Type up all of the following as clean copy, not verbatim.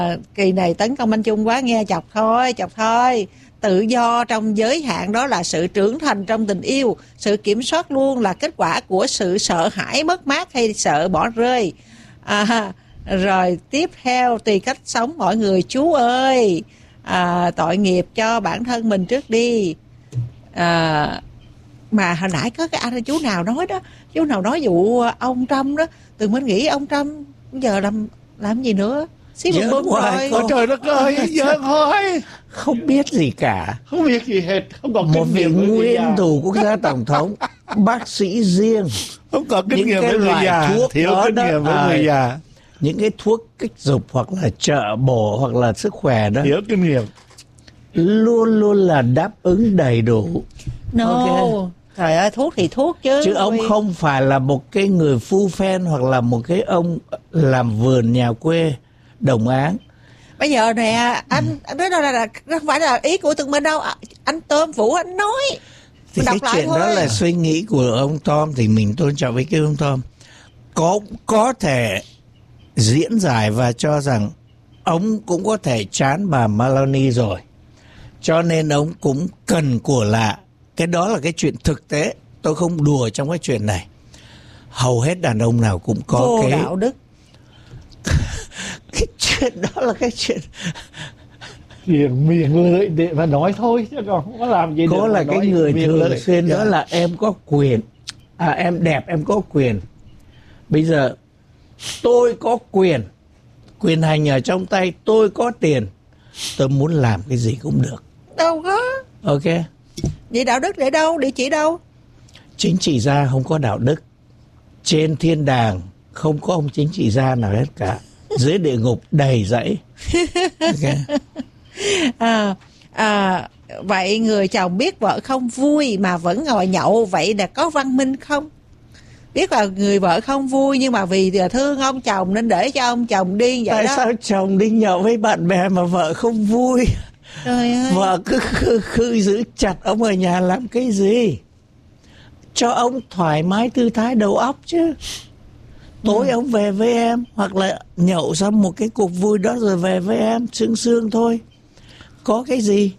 Kỳ này tấn công anh Trung quá, nghe chọc thôi. Tự do trong giới hạn đó là sự trưởng thành trong tình yêu. Sự kiểm soát luôn là kết quả của sự sợ hãi, mất mát hay sợ bỏ rơi. Rồi tiếp theo, tùy cách sống mọi người chú ơi. Tội nghiệp cho bản thân mình trước đi. Mà hồi nãy có cái anh chú nào nói đó, chú nào nói vụ ông Trump đó, Tường Minh nghĩ ông Trump giờ làm gì nữa, xí bừng bừng rồi. Trời đất ơi, giờ thôi không biết gì cả, không biết gì hết, không có một vị nguyên thủ quốc gia tổng thống, bác sĩ riêng, không có kinh nghiệm với người già, thiếu kinh nghiệm với người già, những cái thuốc kích dục hoặc là trợ bổ hoặc là sức khỏe đó, thiếu kinh nghiệm, luôn luôn là đáp ứng đầy đủ. Trời ơi, thuốc thì thuốc chứ ông không phải là một cái người phu phen hoặc là một cái ông làm vườn nhà quê đồng áng. Bây giờ nè, anh nói là không phải là ý của Tường Minh đâu, anh Tôm Vũ anh nói. Thì cái chuyện đó là suy nghĩ của ông Tom, thì mình tôn trọng với cái ông Tom. Có thể diễn giải và cho rằng ông cũng có thể chán bà Melania rồi, cho nên ông cũng cần của lạ. Cái đó là cái chuyện thực tế, tôi không đùa trong cái chuyện này. Hầu hết đàn ông nào cũng có vô cái đạo đức. Cái chuyện đó là cái chuyện miệng lưỡi để mà nói thôi, chứ còn không có làm gì. Có là cái người thường xuyên đó là em có quyền, em đẹp em có quyền. Bây giờ tôi có quyền hành ở trong tay, tôi có tiền, tôi muốn làm cái gì cũng được. Đâu có. Ok. Vậy đạo đức để đâu? Địa chỉ đâu? Chính trị gia không có đạo đức. Trên thiên đàng không có ông chính trị gia nào hết cả. Dưới địa ngục đầy dẫy. Okay. Vậy người chồng biết vợ không vui mà vẫn ngồi nhậu, vậy là có văn minh không? Biết là người vợ không vui nhưng mà vì thương ông chồng nên để cho ông chồng đi vậy. Tại đó. Tại sao chồng đi nhậu với bạn bè mà vợ không vui? Trời ơi. Vợ cứ giữ chặt ông ở nhà làm cái gì? Cho ông thoải mái thư thái đầu óc chứ. Tối ông về với em, hoặc là nhậu xong một cái cuộc vui đó rồi về với em, sương sương thôi. Có cái gì?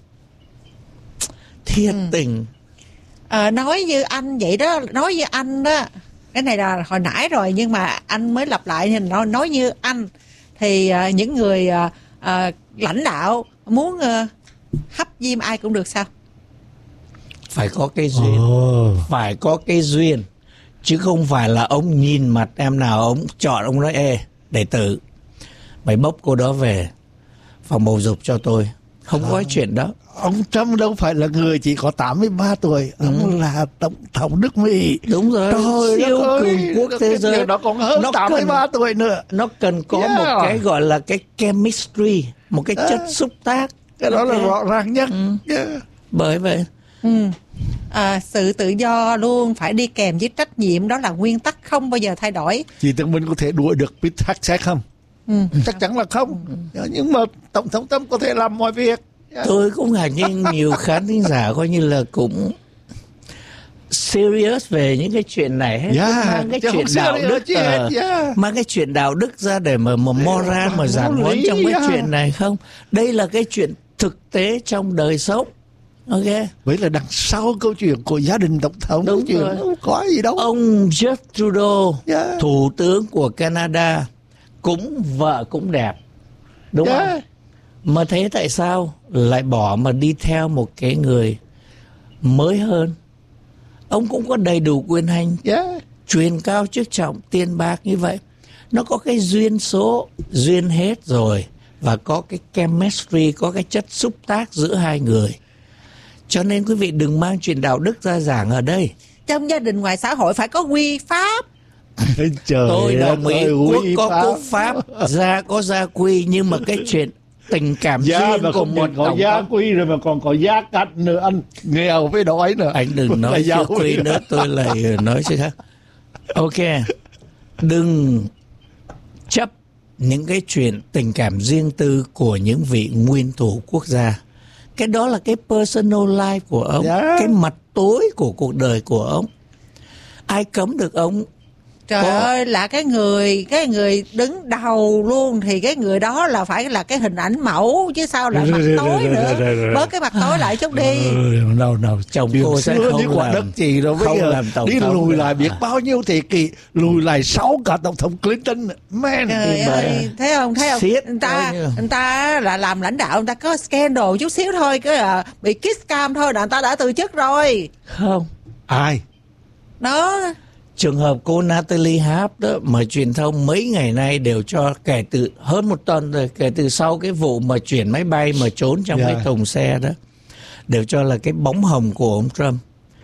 Thiệt tình. Nói như anh vậy đó, nói như anh đó. Cái này là hồi nãy rồi nhưng mà anh mới lặp lại, nên nói như anh. Thì những người lãnh đạo muốn hấp diêm ai cũng được sao? Phải có cái duyên. Phải có cái duyên. Chứ không phải là ông nhìn mặt em nào ông chọn, ông nói ê đệ tử mày bốc cô đó về phòng bầu dục cho tôi. Không có chuyện đó. Ông Trump đâu phải là người chỉ có 83 tuổi. Ông là tổng thống nước Mỹ. Đúng rồi. Siêu cường quốc thế giới. Nó còn hơn 83 tuổi nữa. Nó cần có một cái gọi là cái chemistry, một cái chất xúc tác. Cái đó là rõ ràng nhất. Bởi vậy sự tự do luôn phải đi kèm với trách nhiệm, đó là nguyên tắc không bao giờ thay đổi. Chị Tường Minh có thể đuổi được Pete Hegseth không? Chắc chắn là không. Nhưng mà tổng thống Trump có thể làm mọi việc. Tôi cũng ngạc nhiên nhiều khán thính giả coi như là cũng serious về những cái chuyện này hết. Mang cái chuyện đạo đức mang cái chuyện đạo đức ra để mà moral mà giảng huấn trong cái chuyện này không. Đây là cái chuyện thực tế trong đời sống. Ok. Vậy là đằng sau câu chuyện của gia đình tổng thống. Đúng rồi. Không có gì đâu. Ông Justin Trudeau, thủ tướng của Canada, cũng vợ cũng đẹp. Đúng không? Mà thế tại sao lại bỏ mà đi theo một cái người mới hơn? Ông cũng có đầy đủ quyền hành, truyền cao chức trọng, tiền bạc như vậy. Nó có cái duyên số, duyên hết rồi. Và có cái chemistry, có cái chất xúc tác giữa hai người. Cho nên quý vị đừng mang chuyện đạo đức ra giảng ở đây. Trong gia đình ngoài xã hội phải có quy pháp. Tôi đồng ý, quốc có quốc pháp, gia có gia quy, nhưng mà cái chuyện tình cảm riêng của một có gia quy rồi mà còn có gia cắt nữa, anh nghèo với đói nữa. Anh đừng nói gia quy nữa, tôi lại nói chứ khác. Ok, đừng chấp những cái chuyện tình cảm riêng tư của những vị nguyên thủ quốc gia. Cái đó là cái personal life của ông, cái mặt tối của cuộc đời của ông. Ai cấm được ông Trời ơi, là cái người đứng đầu luôn thì cái người đó là phải là cái hình ảnh mẫu chứ sao lại mặt tối nữa. Bớt cái mặt tối lại chút đi. Nào chồng cô sẽ không đi quả đất gì rồi bây giờ đi lùi lại biết bao nhiêu thế kỷ, lùi lại 6 cả tổng thống Clinton. Man, trời ơi, thấy không? Người ta là làm lãnh đạo, người ta có scandal chút xíu thôi, cái là bị kiss cam thôi là người ta đã từ chức rồi. Không. Ai? Đó. Trường hợp cô Natalie Harp đó mà truyền thông mấy ngày nay đều cho, kể từ hơn một tuần rồi, kể từ sau cái vụ mà chuyển máy bay mà trốn trong cái thùng xe đó, đều cho là cái bóng hồng của ông Trump.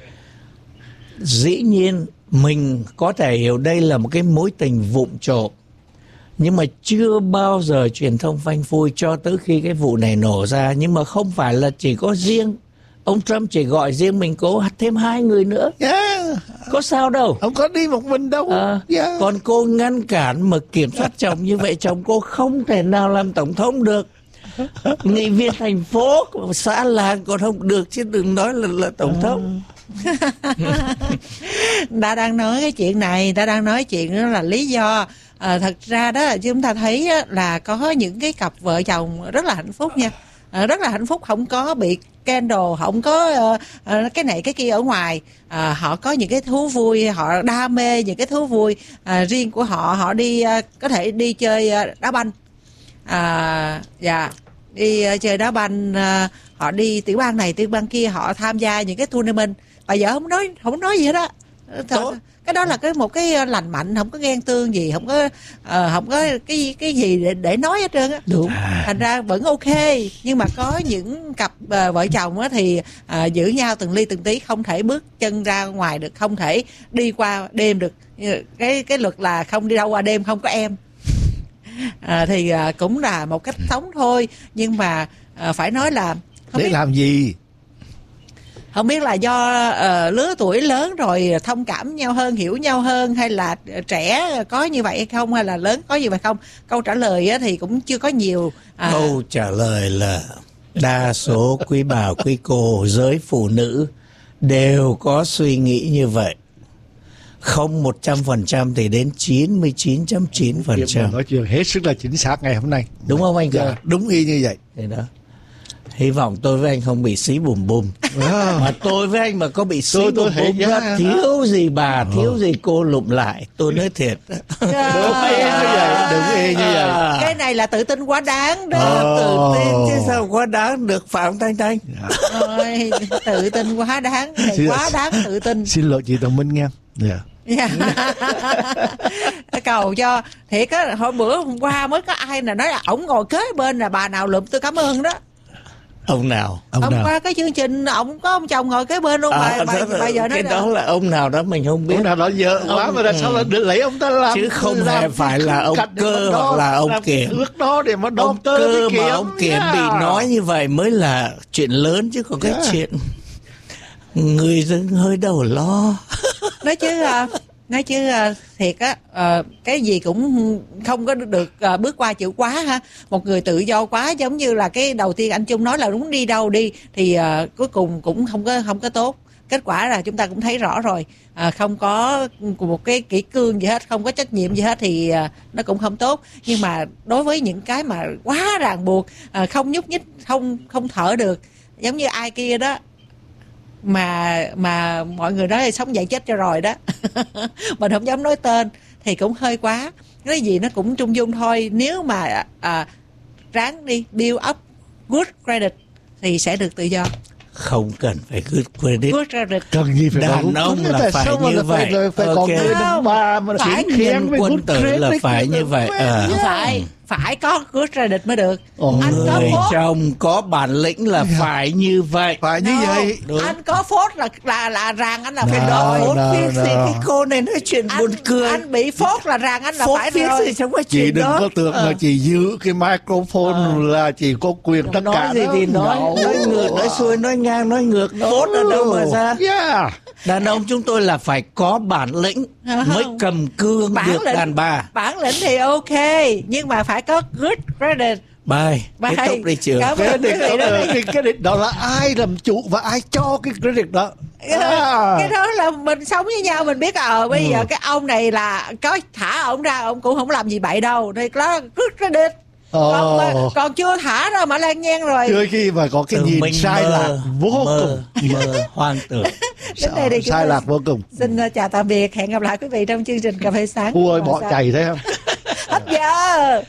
Dĩ nhiên mình có thể hiểu đây là một cái mối tình vụng trộm, nhưng mà chưa bao giờ truyền thông phanh phui cho tới khi cái vụ này nổ ra. Nhưng mà không phải là chỉ có riêng ông Trump, chỉ gọi riêng mình, cô thêm 2 người nữa. Có sao đâu. Không có đi một mình đâu. Còn cô ngăn cản mà kiểm soát chồng như vậy, chồng cô không thể nào làm tổng thống được. Nghị viên thành phố, xã làng còn không được, chứ đừng nói là tổng thống. Ta đang nói cái chuyện này, ta đang nói chuyện đó là lý do. Thật ra đó chúng ta thấy là có những cái cặp vợ chồng rất là hạnh phúc nha. Rất là hạnh phúc, không có bị scandal, không có cái này cái kia ở ngoài. Họ có những cái thú vui, họ đam mê những cái thú vui riêng của họ. Họ đi có thể đi chơi đá banh, đi chơi đá banh, họ đi tiểu bang này tiểu bang kia, họ tham gia những cái tournament. Bà vợ không nói gì hết á. Cái đó là một cái lành mạnh, không có ghen tương gì, không có cái gì để nói hết trơn á. Đúng. Thành ra vẫn ok. Nhưng mà có những cặp vợ chồng á thì giữ nhau từng ly từng tí, không thể bước chân ra ngoài được, không thể đi qua đêm được. Cái luật là không đi đâu qua đêm, không có em. Thì cũng là một cách sống thôi. Nhưng mà phải nói là để làm gì? Không biết là do lứa tuổi lớn rồi thông cảm nhau hơn, hiểu nhau hơn, hay là trẻ có như vậy hay không, hay là lớn có như vậy không? Câu trả lời thì cũng chưa có nhiều. Câu trả lời là đa số quý bà quý cô giới phụ nữ đều có suy nghĩ như vậy. Không 100% thì đến 99.9%. Nói chuyện hết sức là chính xác ngày hôm nay. Đúng không anh cả? Đúng y như vậy. Thế đó. Hy vọng tôi với anh không bị xí bùm bùm. Mà tôi với anh mà có bị xí bùm bùm ra, thiếu gì bà, thiếu gì cô lụm lại. Tôi nói thiệt. Đúng y như vậy. Cái này là tự tin quá đáng đó. Tự tin chứ sao quá đáng được, Phạm Thanh Thanh. Rồi, tự tin quá đáng. Quá đáng tự tin. Xin lỗi chị Đồng Minh nghe. Cầu cho thiệt á, hồi bữa hôm qua mới có ai là nói là ổng ngồi kế bên là bà nào lụm tôi cảm ơn đó. Ông nào? Hôm qua cái chương trình ổng có ông chồng ngồi kế bên luôn. Bà vợ nói cái đó là ông nào đó mình không biết. Ông nào đó vợ quá mà là sao là được lấy ông ta làm, chứ không hề phải là ông Cơ hoặc là ông Kiểm. Ước đó để mà ông Cơ mà ông Kiểm bị nói như vậy mới là chuyện lớn, chứ còn cái chuyện người dân hơi đầu lo. Nói chứ thiệt á, cái gì cũng không có được bước qua chữ quá ha. Một người tự do quá, giống như là cái đầu tiên anh Trung nói là đúng đi đâu đi thì cuối cùng cũng không có tốt. Kết quả là chúng ta cũng thấy rõ rồi, không có một cái kỷ cương gì hết, không có trách nhiệm gì hết thì nó cũng không tốt. Nhưng mà đối với những cái mà quá ràng buộc, không nhúc nhích, không thở được, giống như ai kia đó mà mọi người nói là sống dậy chết cho rồi đó. Mình không dám nói tên thì cũng hơi quá. Cái gì nó cũng trung dung thôi. Nếu mà ráng đi build up good credit thì sẽ được tự do. Không cần phải good credit. Good credit. Cần gì phải đàn ông là phải như vậy. Phải có người đàn bà mà phải nhân quân tử là phải như vậy. Phải có good credit mới được. Người chồng có bản lĩnh là phải như vậy. Phải như vậy. Đúng. Anh có phốt là ràng anh là phải đó. Phốt viết gì cái cô này nói chuyện buồn cười. Anh bị phốt là ràng anh là phốt phải viết rồi. Gì trong cái chuyện chị đừng đó. có tưởng là chị giữ cái microphone là chị có quyền tất nói cả. Nói gì thì nói ngược, nói xuôi, nói ngang, nói ngược. Phốt ở đâu mà ra. Đàn ông chúng tôi là phải có bản lĩnh mới cầm cương được đàn bà. Bản lĩnh thì ok, nhưng mà phải có good credit. Bye. Kết thúc đi trường. Cái credit đó là ai làm chủ và ai cho cái credit đó. Cái đó là mình sống với nhau, mình biết bây giờ cái ông này là có thả ông ra ông cũng không làm gì bậy đâu, thì nó rứt ra đi. Còn chưa thả ra mà lan nhan rồi. Chưa khi mà có cái nhìn sai lạc vô cùng. Mơ hoang tưởng. Sai lạc vô cùng. Xin chào tạm biệt, hẹn gặp lại quý vị trong chương trình Cà phê sáng. Ôi bỏ chạy thấy không? Hết giờ.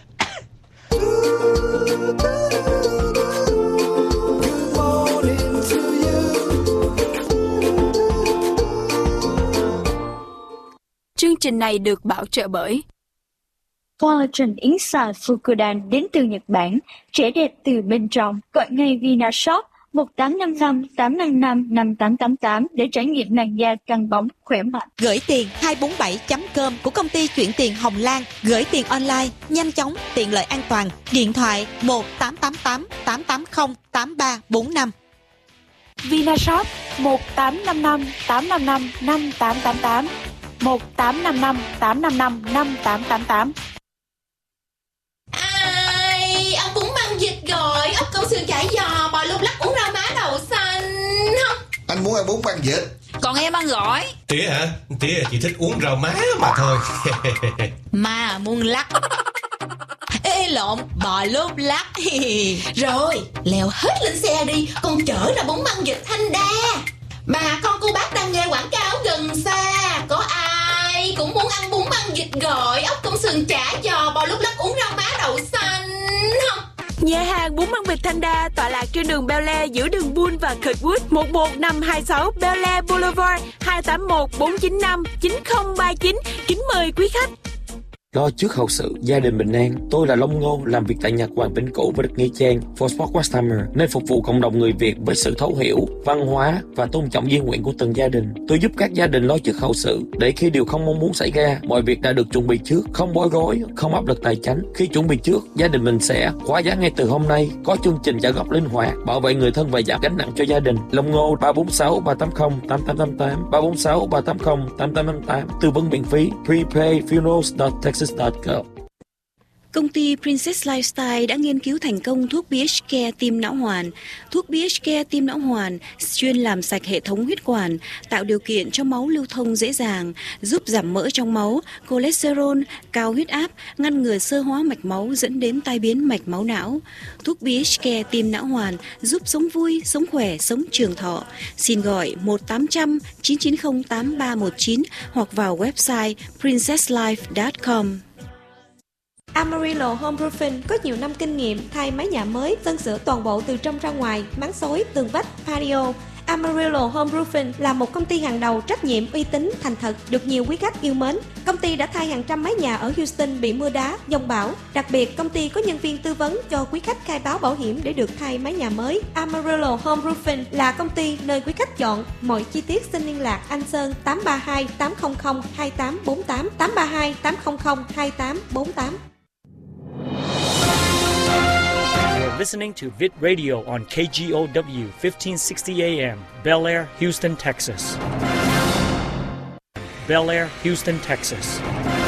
Chương trình này được bảo trợ bởi Collagen Inside Fukudan đến từ Nhật Bản, trẻ đẹp từ bên trong. Gọi ngay Vinashop 1855 855 5888 để trải nghiệm làn da căng bóng khỏe mạnh. Gửi tiền 247.com của công ty chuyển tiền Hồng Lan. Gửi tiền online, nhanh chóng, tiện lợi, an toàn. Điện thoại 1888 880 8345. Vinashop 1855 855 5888 1855 855 5888. Ai, ông bún măng vịt gọi, ốc câu sườn chả giò, bò lúc lắc uống rau má đậu xanh không? Anh muốn ăn bún măng vịt. Còn em ăn gỏi. Tía hả? Tía chỉ thích uống rau má mà thôi. Mà muốn lắc. Ê lộn, bò lốp lắc. Rồi, leo hết lên xe đi, con chở ra bún măng vịt Thanh Đa. Bà con cô bác đang nghe quảng cáo gần xa, có ai cũng muốn ăn bún măng vịt gọi, ốc công sườn chả giò, bò lúc lắc uống rau má đậu xanh không? Nhà hàng bún măng vịt Thanh Đa tọa lạc trên đường Bel Air giữa đường Bull và Kirkwood, 11526 Bel Air Boulevard, 281 495 9039. Kính mời quý khách. Lo trước hậu sự, gia đình bình an. Tôi là Long Ngô, làm việc tại nhà Hoàng Vĩnh Cửu và đất Nghĩa Trang, For Sport West Hammer, nơi phục vụ cộng đồng người Việt với sự thấu hiểu, văn hóa và tôn trọng di nguyện của từng gia đình. Tôi giúp các gia đình lo trước hậu sự, để khi điều không mong muốn xảy ra, mọi việc đã được chuẩn bị trước, không bối rối, không áp lực tài chính. Khi chuẩn bị trước, gia đình mình sẽ khóa giá ngay từ hôm nay, có chương trình trả góp linh hoạt, bảo vệ người thân và giảm gánh nặng cho gia đình. Long Ngô 346 380 8888 346 380 8888, tư vấn miễn phí. Prepay funerals.texas.gov. Công ty Princess Lifestyle đã nghiên cứu thành công thuốc BH Care tim não hoàn. Thuốc BH Care tim não hoàn chuyên làm sạch hệ thống huyết quản, tạo điều kiện cho máu lưu thông dễ dàng, giúp giảm mỡ trong máu, cholesterol, cao huyết áp, ngăn ngừa xơ hóa mạch máu dẫn đến tai biến mạch máu não. Thuốc BH Care tim não hoàn giúp sống vui, sống khỏe, sống trường thọ. Xin gọi 1-800-990-8319 hoặc vào website princesslife.com. Amarillo Home Roofing có nhiều năm kinh nghiệm thay mái nhà mới, sơn sửa toàn bộ từ trong ra ngoài, máng xối, tường vách, patio. Amarillo Home Roofing là một công ty hàng đầu trách nhiệm, uy tín, thành thật, được nhiều quý khách yêu mến. Công ty đã thay hàng trăm mái nhà ở Houston bị mưa đá, dông bão. Đặc biệt, công ty có nhân viên tư vấn cho quý khách khai báo bảo hiểm để được thay mái nhà mới. Amarillo Home Roofing là công ty nơi quý khách chọn. Mọi chi tiết xin liên lạc anh Sơn 832 800 2848 832 800 2848. You're listening to Vid Radio on KGOW 1560 AM, Bel Air, Houston, Texas. Bel Air, Houston, Texas.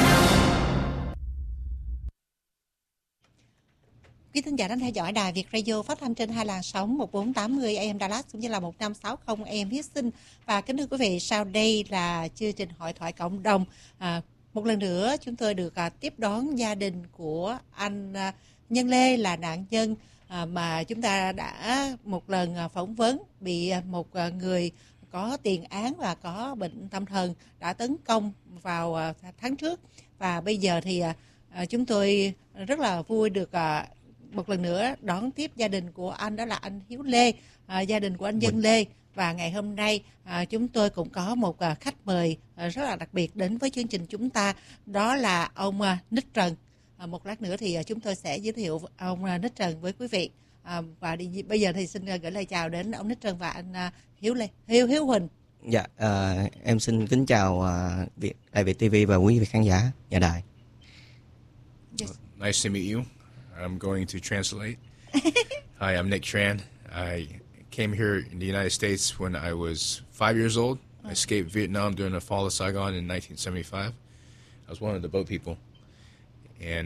Quý thính giả đang theo dõi đài Việt Radio phát thanh trên hai làn sóng 1480 AM Dallas cũng như là 1560 AM Houston. Và kính thưa quý vị, sau đây là chương trình hội thoại cộng đồng. Một lần nữa chúng tôi được tiếp đón gia đình của anh Nhân Lê là nạn nhân mà chúng ta đã một lần phỏng vấn, bị một người có tiền án và có bệnh tâm thần đã tấn công vào tháng trước. Và bây giờ thì chúng tôi rất là vui được một lần nữa đón tiếp gia đình của anh, đó là anh Hiếu Lê, gia đình của anh Nhân Lê. Và ngày hôm nay chúng tôi cũng có một khách mời rất là đặc biệt đến với chương trình chúng ta, đó là ông Ních Trần. Một lát nữa thì chúng tôi sẽ giới thiệu ông Ních Trần với quý vị. Và bây giờ thì xin gửi lời chào đến ông Ních Trần và anh Hiếu Lê, Hiếu Huỳnh. Dạ, em xin kính chào Đài Việt TV và quý vị khán giả nhà đài. Yes. Nice to meet you. I'm going to translate. Hi, I'm Nick Tran. I came here in the United States when I was 5 years old. I escaped Vietnam during the fall of Saigon in 1975. I was one of the boat people. And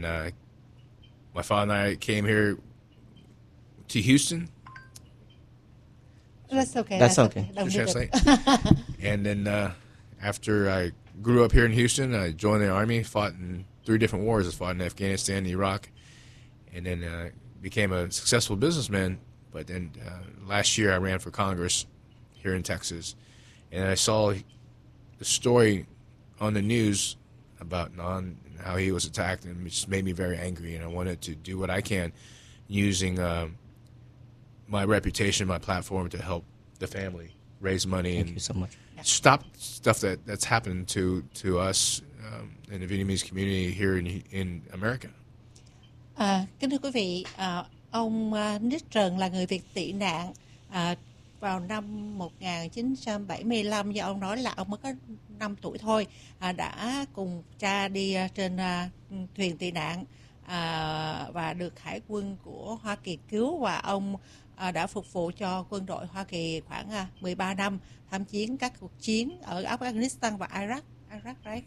my father and I came here to Houston That's okay. That's okay. Don't To need it. translate. And then after I grew up here in Houston, I joined the Army, fought in 3 different wars. I fought in Afghanistan, Iraq, and then became a successful businessman. But then last year I ran for Congress here in Texas, and I saw the story on the news about Non and how he was attacked, and it just made me very angry, and I wanted to do what I can using my reputation, my platform to help the family raise money. Thank and you so much. stop stuff that's happened to us in the Vietnamese community here in America. Kính thưa quý vị, ông Nick Trần là người Việt tị nạn vào năm 1975, do ông nói là ông mới có 5 tuổi thôi, đã cùng cha đi trên thuyền tị nạn và được Hải quân của Hoa Kỳ cứu, và ông đã phục vụ cho quân đội Hoa Kỳ khoảng 13 năm, tham chiến các cuộc chiến ở Afghanistan và Iraq, right?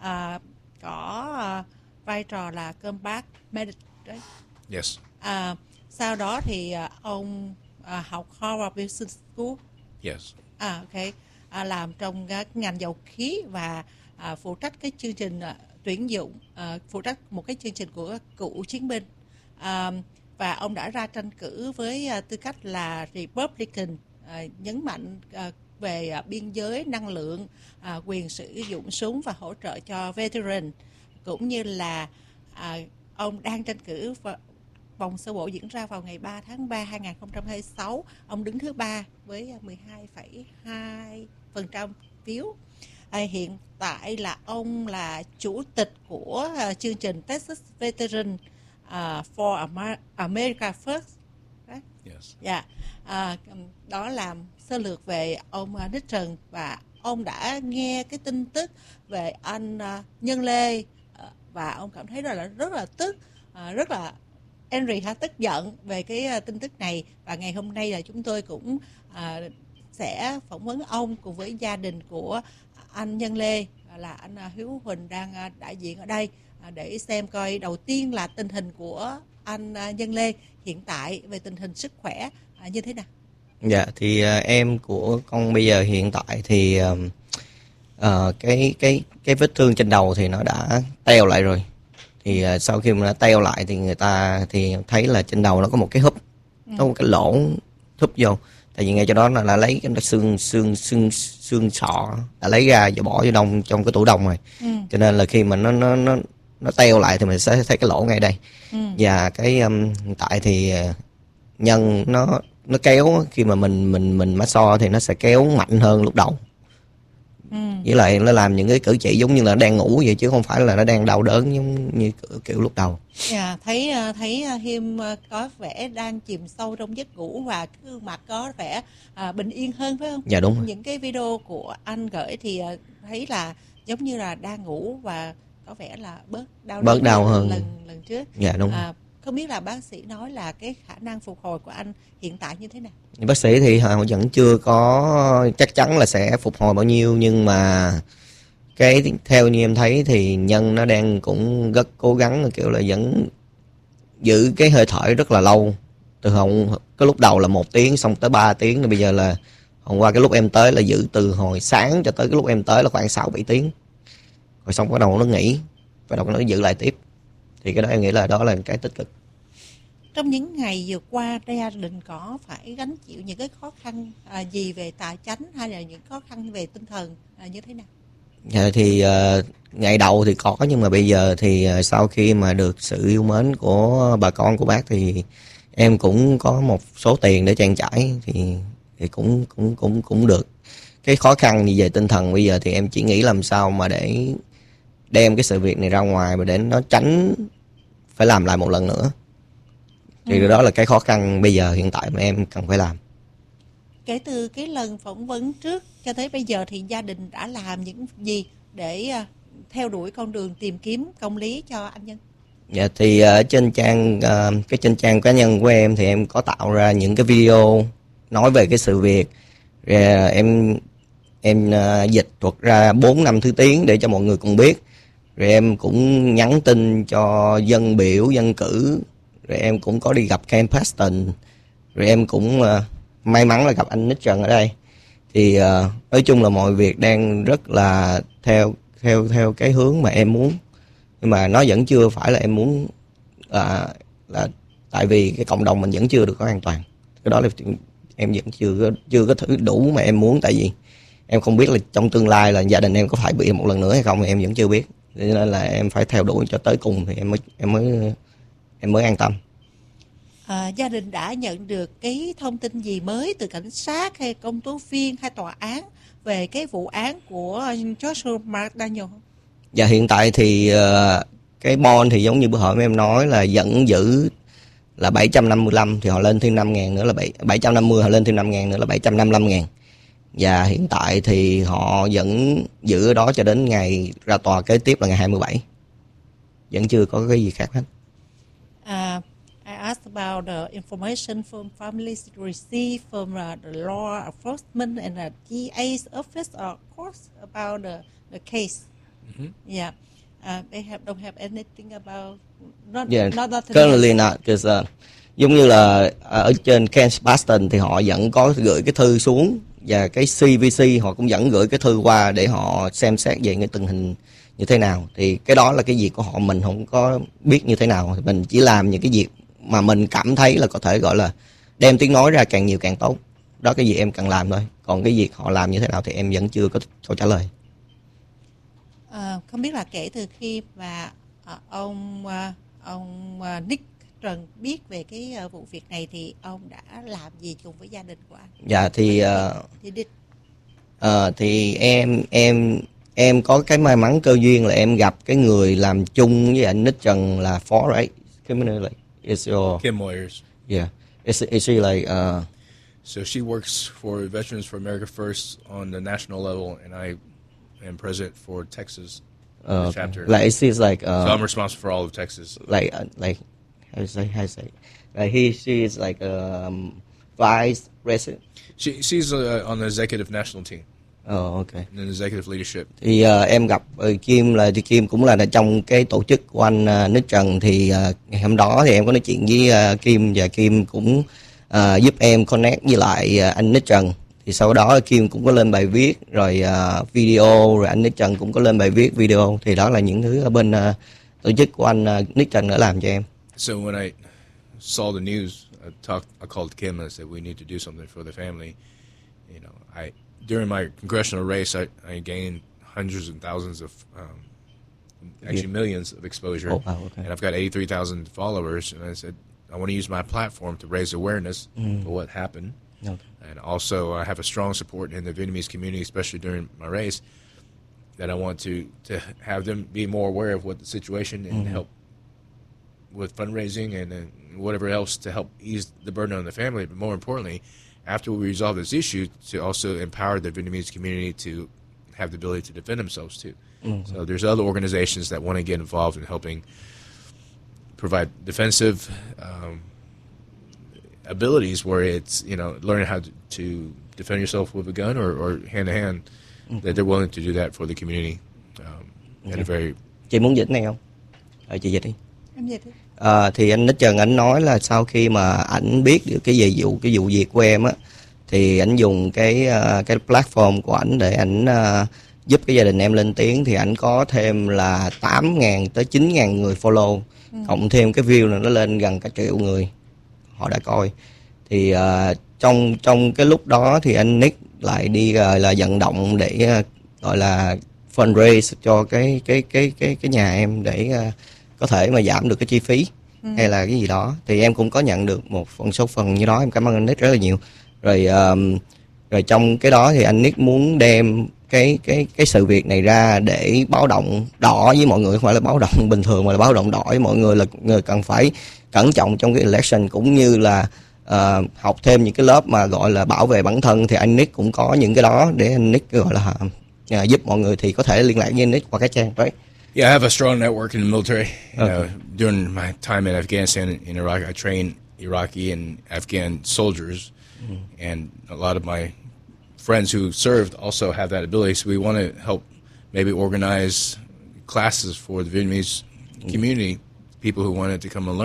Có vai trò là combat medic, right? Yes. Sau đó thì ông học Harvard Business School. Yes. Okay. Làm trong ngành dầu khí và phụ trách cái chương trình tuyển dụng, phụ trách một cái chương trình của cựu chiến binh. Và ông đã ra tranh cử với tư cách là Republican, nhấn mạnh về biên giới, năng lượng, quyền sử dụng súng và hỗ trợ cho veteran, cũng như là ông đang tranh cử vòng sơ bộ diễn ra vào ngày 3 tháng 3 2026. Ông đứng thứ 3 với 12,2% phiếu. Hiện tại là ông là chủ tịch của chương trình Texas Veteran for America First. Right? Yes. Yeah. Đó là sơ lược về ông Nick Trần, và ông đã nghe cái tin tức về anh Nhân Lê và ông cảm thấy rất là tức, rất là angry, tức giận về cái tin tức này. Và ngày hôm nay là chúng tôi cũng sẽ phỏng vấn ông cùng với gia đình của anh Nhân Lê, là anh Hiếu Huỳnh đang đại diện ở đây, để xem coi đầu tiên là tình hình của anh Nhân Lê hiện tại về tình hình sức khỏe như thế nào. Dạ, thì em của con bây giờ hiện tại thì cái vết thương trên đầu thì nó đã teo lại rồi. Thì sau khi mà nó teo lại thì người ta thì thấy là trên đầu nó có một cái húp, có một cái lỗ húp vô. Tại vì ngay cho đó là lấy cái xương sọ đã lấy ra và bỏ vô trong cái tủ đông rồi. Cho nên là khi mà nó teo lại thì mình sẽ thấy cái lỗ ngay đây. Và cái hiện tại thì Nhân nó kéo, khi mà mình massage thì nó sẽ kéo mạnh hơn lúc đầu. Với lại nó làm những cái cử chỉ giống như là nó đang ngủ vậy, chứ không phải là nó đang đau đớn giống như kiểu lúc đầu. Thấy Hiêm có vẻ đang chìm sâu trong giấc ngủ và cái gương mặt có vẻ bình yên hơn, phải không? Dạ đúng rồi. Những cái video của anh gửi thì thấy là giống như là đang ngủ và có vẻ là bớt đau hơn lần trước. Dạ đúng. Không biết là bác sĩ nói là cái khả năng phục hồi của anh hiện tại như thế nào? Bác sĩ thì họ vẫn chưa có chắc chắn là sẽ phục hồi bao nhiêu, nhưng mà cái theo như em thấy thì Nhân nó đang cũng rất cố gắng, kiểu là vẫn giữ cái hơi thở rất là lâu. Từ cái lúc đầu là 1 tiếng, xong tới 3 tiếng, rồi bây giờ là hôm qua cái lúc em tới là giữ từ hồi sáng cho tới cái lúc em tới là khoảng 6-7 tiếng. Rồi xong bắt đầu nó nghỉ, bắt đầu nó giữ lại tiếp. Thì cái đó em nghĩ là đó là cái tích cực. Trong những ngày vừa qua, gia đình có phải gánh chịu những cái khó khăn gì về tài chánh hay là những khó khăn về tinh thần như thế nào? Dạ, thì ngày đầu thì có, nhưng mà bây giờ thì sau khi mà được sự yêu mến của bà con của bác thì em cũng có một số tiền để trang trải, thì cũng được. Cái khó khăn gì về tinh thần bây giờ thì em chỉ nghĩ làm sao mà để đem cái sự việc này ra ngoài và để nó tránh phải làm lại một lần nữa. Thì đó là cái khó khăn bây giờ hiện tại mà em cần phải làm. Kể từ cái lần phỏng vấn trước cho tới bây giờ thì gia đình đã làm những gì để theo đuổi con đường tìm kiếm công lý cho anh Nhân? Dạ, thì ở trên trên trang cá nhân của em thì em có tạo ra những cái video nói về cái sự việc. Rồi em dịch thuật ra 4-5 thứ tiếng để cho mọi người cùng biết. Rồi em cũng nhắn tin cho dân biểu, dân cử. Rồi em cũng có đi gặp Ken Paxton. Rồi em cũng may mắn là gặp anh Nick Trần ở đây. Thì nói chung là mọi việc đang rất là theo cái hướng mà em muốn, nhưng mà nó vẫn chưa phải là em muốn, là tại vì cái cộng đồng mình vẫn chưa được có an toàn. Cái đó là em vẫn chưa có thử đủ mà em muốn, tại vì em không biết là trong tương lai là gia đình em có phải bị một lần nữa hay không thì em vẫn chưa biết, cho nên là em phải theo đuổi cho tới cùng thì em mới an tâm. Gia đình đã nhận được cái thông tin gì mới từ cảnh sát hay công tố viên hay tòa án về cái vụ án của Joshua McDaniel không? Dạ hiện tại thì cái bond thì giống như bữa hôm em nói là vẫn giữ là 755, thì họ lên thêm 5.000 nữa là 750, họ lên thêm 5.000 nữa là 755.000. Và hiện tại thì họ vẫn giữ ở đó cho đến ngày ra tòa kế tiếp là ngày 27. Vẫn chưa có cái gì khác hết. I asked about the information from families received from the law enforcement and the DA's office or courts about the case. Yeah, they don't have anything about not currently not, because giống như là ở trên Kent Boston thì họ vẫn có gửi cái thư xuống, và cái CVC họ cũng vẫn gửi cái thư qua để họ xem xét về cái tình hình như thế nào. Thì cái đó là cái việc của họ, mình không có biết như thế nào, mình chỉ làm những cái việc mà mình cảm thấy là có thể gọi là đem tiếng nói ra càng nhiều càng tốt. Đó cái gì em cần làm thôi. Còn cái việc họ làm như thế nào thì em vẫn chưa có câu trả lời. Không biết là kể từ khi mà ông Nick Trần biết về cái vụ việc này thì ông đã làm gì cùng với gia đình của anh? Dạ thì em có cái may mắn cơ duyên là em gặp cái người làm chung với anh Nick Trần là Ford, right? Is your Kim Moyers. Yeah. Is she like So she works for Veterans for America First on the national level, and I am president for Texas chapter. Like it's like so I'm responsible for all of Texas. Like how to say like she is like vice president. She's on the executive national team. Okay. In executive leadership. Thì em gặp Kim thì Kim cũng là trong cái tổ chức của anh Nick Trần. Thì ngày hôm đó thì em có nói chuyện với Kim, và Kim cũng giúp em connect với lại anh Nick Trần. Thì sau đó Kim cũng có lên bài viết rồi video, rồi anh Nick Trần cũng có lên bài viết video. Thì đó là những thứ ở bên tổ chức của anh Nick Trần đã làm cho em. So when I saw the news, I called Kim and I said we need to do something for the family. You know, during my congressional race, I gained hundreds and thousands of, actually millions of exposure. Oh, wow, okay. And I've got 83,000 followers. And I said, I want to use my platform to raise awareness for what happened. Okay. And also I have a strong support in the Vietnamese community, especially during my race, that I want to have them be more aware of what the situation and help with fundraising and whatever else to help ease the burden on the family. But more importantly, after we resolve this issue, to also empower the Vietnamese community to have the ability to defend themselves too. So there's other organizations that want to get involved in helping provide defensive abilities, where it's, you know, learning how to defend yourself with a gun or hand to hand, that they're willing to do that for the community at a very. Chị muốn dịch này không? Chị dịch đi. Em dịch đi. Thì anh Nick Trần ảnh nói là sau khi mà ảnh biết được cái vụ việc của em á, thì ảnh dùng cái platform của ảnh để ảnh giúp cái gia đình em lên tiếng. Thì ảnh có thêm là 8.000 tới 9.000 người follow, cộng thêm cái view này nó lên gần cả 1 triệu người họ đã coi. Thì trong cái lúc đó thì anh Nick lại đi là vận động để gọi là fundraise cho cái nhà em để có thể mà giảm được cái chi phí hay là cái gì đó. Thì em cũng có nhận được một số phần như đó, em cảm ơn anh Nick rất là nhiều. Rồi trong cái đó thì anh Nick muốn đem cái sự việc này ra để báo động đỏ với mọi người, không phải là báo động bình thường mà là báo động đỏ với mọi người, là người cần phải cẩn trọng trong cái election, cũng như là học thêm những cái lớp mà gọi là bảo vệ bản thân. Thì anh Nick cũng có những cái đó để anh Nick gọi là giúp mọi người. Thì có thể liên lạc với anh Nick qua cái trang đấy. Yeah, I have a strong network in the military. During my time in Afghanistan and in Iraq, I trained Iraqi and Afghan soldiers, and a lot of my friends who served also have that ability. So we want to help maybe organize classes for the Vietnamese community, people who wanted to come and learn.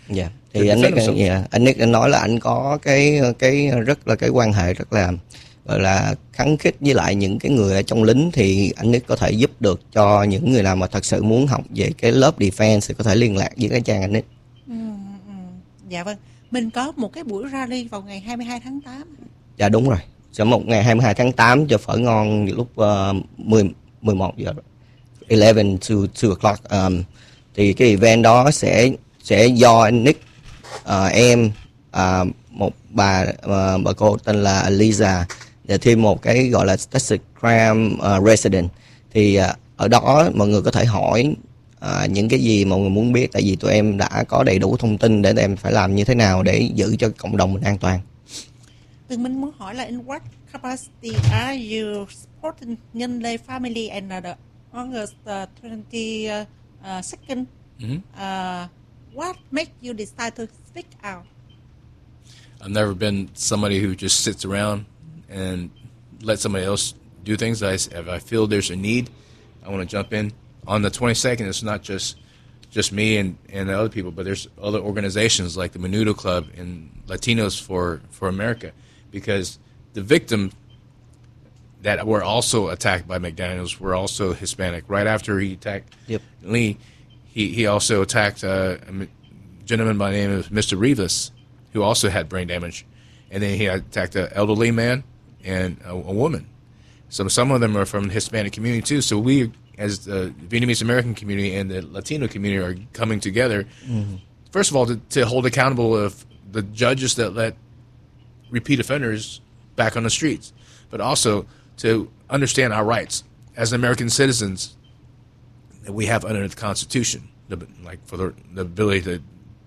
Dạ. Thì anh Nick nói là anh có cái rất là cái quan hệ rất là gọi là khăng khít với lại những cái người ở trong lính, thì anh Nick có thể giúp được cho những người nào mà thật sự muốn học về cái lớp defense thì có thể liên lạc với cái trang anh Nick. Dạ vâng. Mình có một cái buổi rally vào ngày 22 tháng 8. Dạ đúng rồi. Sẽ một ngày 22 tháng 8 cho phở ngon lúc 11 giờ. 11 to 2 o'clock. Thì cái event đó sẽ do anh Nick, em, một bà cô tên là Lisa, và thêm một cái gọi là Texas Crime Resident. Thì ở đó mọi người có thể hỏi những cái gì mọi người muốn biết, tại vì tụi em đã có đầy đủ thông tin để tụi em phải làm như thế nào để giữ cho cộng đồng mình an toàn. Mình muốn hỏi là in what capacity are you supporting Nhân Lê family and the August 22nd? What made you decide to speak out? I've never been somebody who just sits around and let somebody else do things. If I feel there's a need, I want to jump in. On the 22nd, it's not just me and the other people, but there's other organizations like the Menudo Club and Latinos for America, because the victims that were also attacked by McDaniels were also Hispanic. Right after he attacked Lee, he also attacked a gentleman by the name of Mr. Rivas, who also had brain damage. And then he attacked an elderly man and a woman. So some of them are from the Hispanic community too. So we, as the Vietnamese American community and the Latino community, are coming together. First of all, to hold accountable of the judges that let repeat offenders back on the streets, but also to understand our rights as American citizens that we have under the Constitution, for the ability to.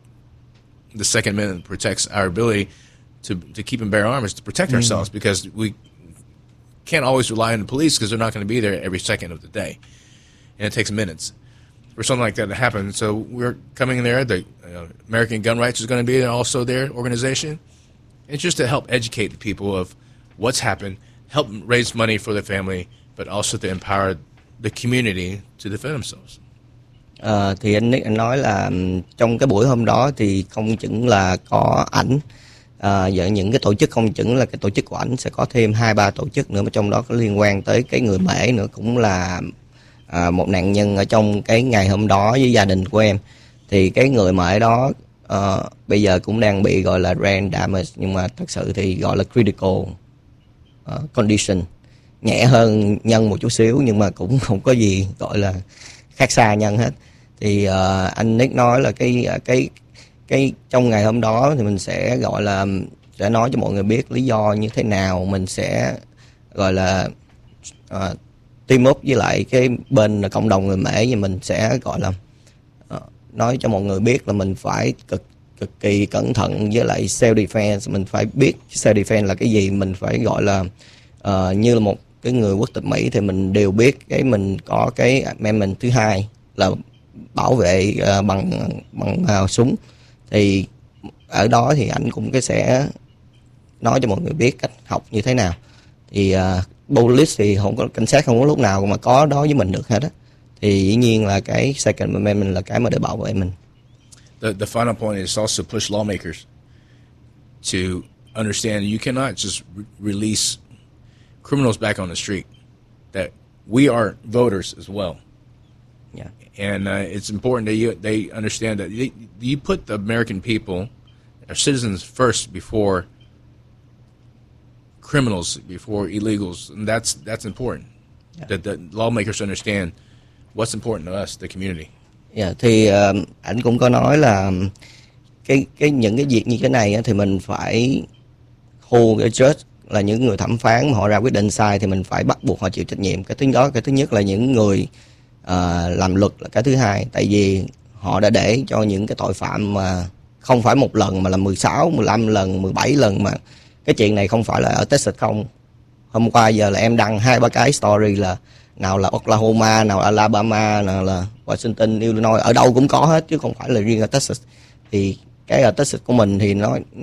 The Second Amendment protects our ability to keep and bear arms, to protect ourselves, because we can't always rely on the police because they're not going to be there every second of the day, and it takes minutes for something like that to happen. So we're coming in there. The American Gun Rights is going to be there, also their organization. It's just to help educate the people of what's happened, help raise money for their family, but also to empower the community to defend themselves. Thì anh Nick nói là trong cái buổi hôm đó thì không chỉ là có ảnh, và những cái tổ chức không chỉ là cái tổ chức của ảnh, sẽ có thêm 2-3 tổ chức nữa, mà trong đó có liên quan tới cái người Mễ nữa, cũng là một nạn nhân ở trong cái ngày hôm đó với gia đình của em. Thì cái người Mễ đó bây giờ cũng đang bị gọi là brain damage, nhưng mà thật sự thì gọi là critical condition, nhẹ hơn Nhân một chút xíu, nhưng mà cũng không có gì gọi là khác xa Nhân hết. Thì anh Nick nói là cái trong ngày hôm đó thì mình sẽ gọi là sẽ nói cho mọi người biết lý do như thế nào, mình sẽ gọi là team up với lại cái bên cộng đồng người Mễ, và mình sẽ gọi là nói cho mọi người biết là mình phải cực kỳ cẩn thận với lại self defense. Mình phải biết self defense là cái gì, mình phải gọi là như là một cái người quốc tịch Mỹ thì mình đều biết cái mình có cái amendment thứ hai là bảo vệ bằng súng. Thì ở đó thì anh cũng sẽ nói cho mọi người biết cách học như thế nào. Thì police thì không có, cảnh sát không có lúc nào mà có đó với mình được hết á. Thì dĩ nhiên là cái Second Amendment là cái mà để bảo vệ mình. The final point is also push lawmakers to understand you cannot just release criminals back on the street. That we are voters as well. Yeah. And it's important that they understand that you put the American people, our citizens first before criminals, before illegals, and that's important. Yeah. That the lawmakers understand what's important to us, the community. Yeah, thì anh cũng có nói là những cái việc như thế này thì mình phải hold cái judge, là những người thẩm phán mà họ ra quyết định sai thì mình phải bắt buộc họ chịu trách nhiệm. Cái thứ nhất là những người làm luật là cái thứ hai, tại vì họ đã để cho những cái tội phạm mà không phải một lần mà là 16, 15 lần, 17 lần, mà cái chuyện này không phải là ở Texas không. Hôm qua giờ là em đăng 2-3 cái story, là nào là Oklahoma, nào là Alabama, nào là Washington, Illinois, ở đâu cũng có hết chứ không phải là riêng ở Texas. Thì cái ở Texas của mình thì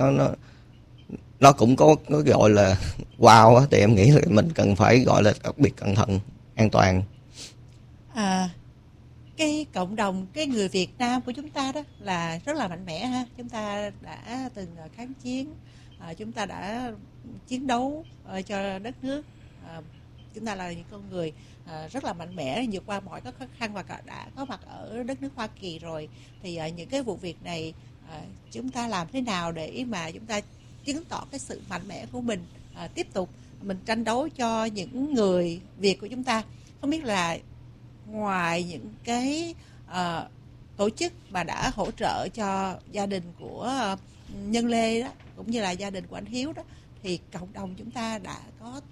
nó cũng có gọi là wow á, thì em nghĩ là mình cần phải gọi là đặc biệt cẩn thận, an toàn. cái cộng đồng cái người Việt Nam của chúng ta đó là rất là mạnh mẽ ha. Chúng ta đã từng kháng chiến, chúng ta đã chiến đấu cho đất nước. Chúng ta là những con người rất là mạnh mẽ, vượt qua mọi các khó khăn và đã có mặt ở đất nước Hoa Kỳ rồi. Thì những cái vụ việc này chúng ta làm thế nào để mà chúng ta chứng tỏ cái sự mạnh mẽ của mình, tiếp tục mình tranh đấu cho những người Việt của chúng ta. Không biết là ngoài những cái tổ chức mà đã hỗ trợ cho gia đình của Nhân Lê đó, cũng như là gia đình của anh Hiếu đó, thì cộng đồng chúng ta đã có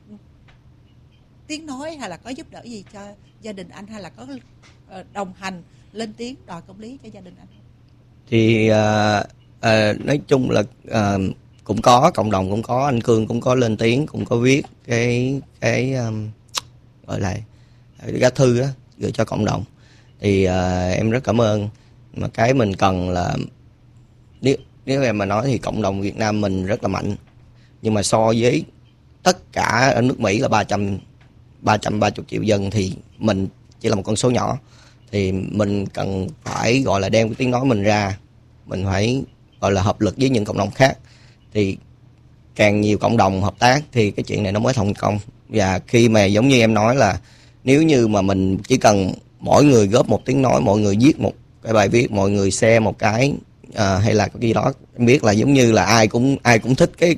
tiếng nói hay là có giúp đỡ gì cho gia đình anh, hay là có đồng hành lên tiếng đòi công lý cho gia đình anh? Thì nói chung là cũng có, cộng đồng cũng có, anh Cương cũng có lên tiếng, cũng có viết cái gọi là lá thư á, gửi cho cộng đồng. Thì em rất cảm ơn. Mà cái mình cần là nếu em mà nói thì cộng đồng Việt Nam mình rất là mạnh, nhưng mà so với tất cả ở nước Mỹ là 330 triệu dân thì mình chỉ là một con số nhỏ. Thì mình cần phải gọi là đem cái tiếng nói mình ra, mình phải gọi là hợp lực với những cộng đồng khác. Thì càng nhiều cộng đồng hợp tác thì cái chuyện này nó mới thành công. Và khi mà giống như em nói là nếu như mà mình chỉ cần mỗi người góp một tiếng nói, mọi người viết một cái bài viết, mọi người share một cái hay là cái gì đó, em biết là giống như là ai cũng thích cái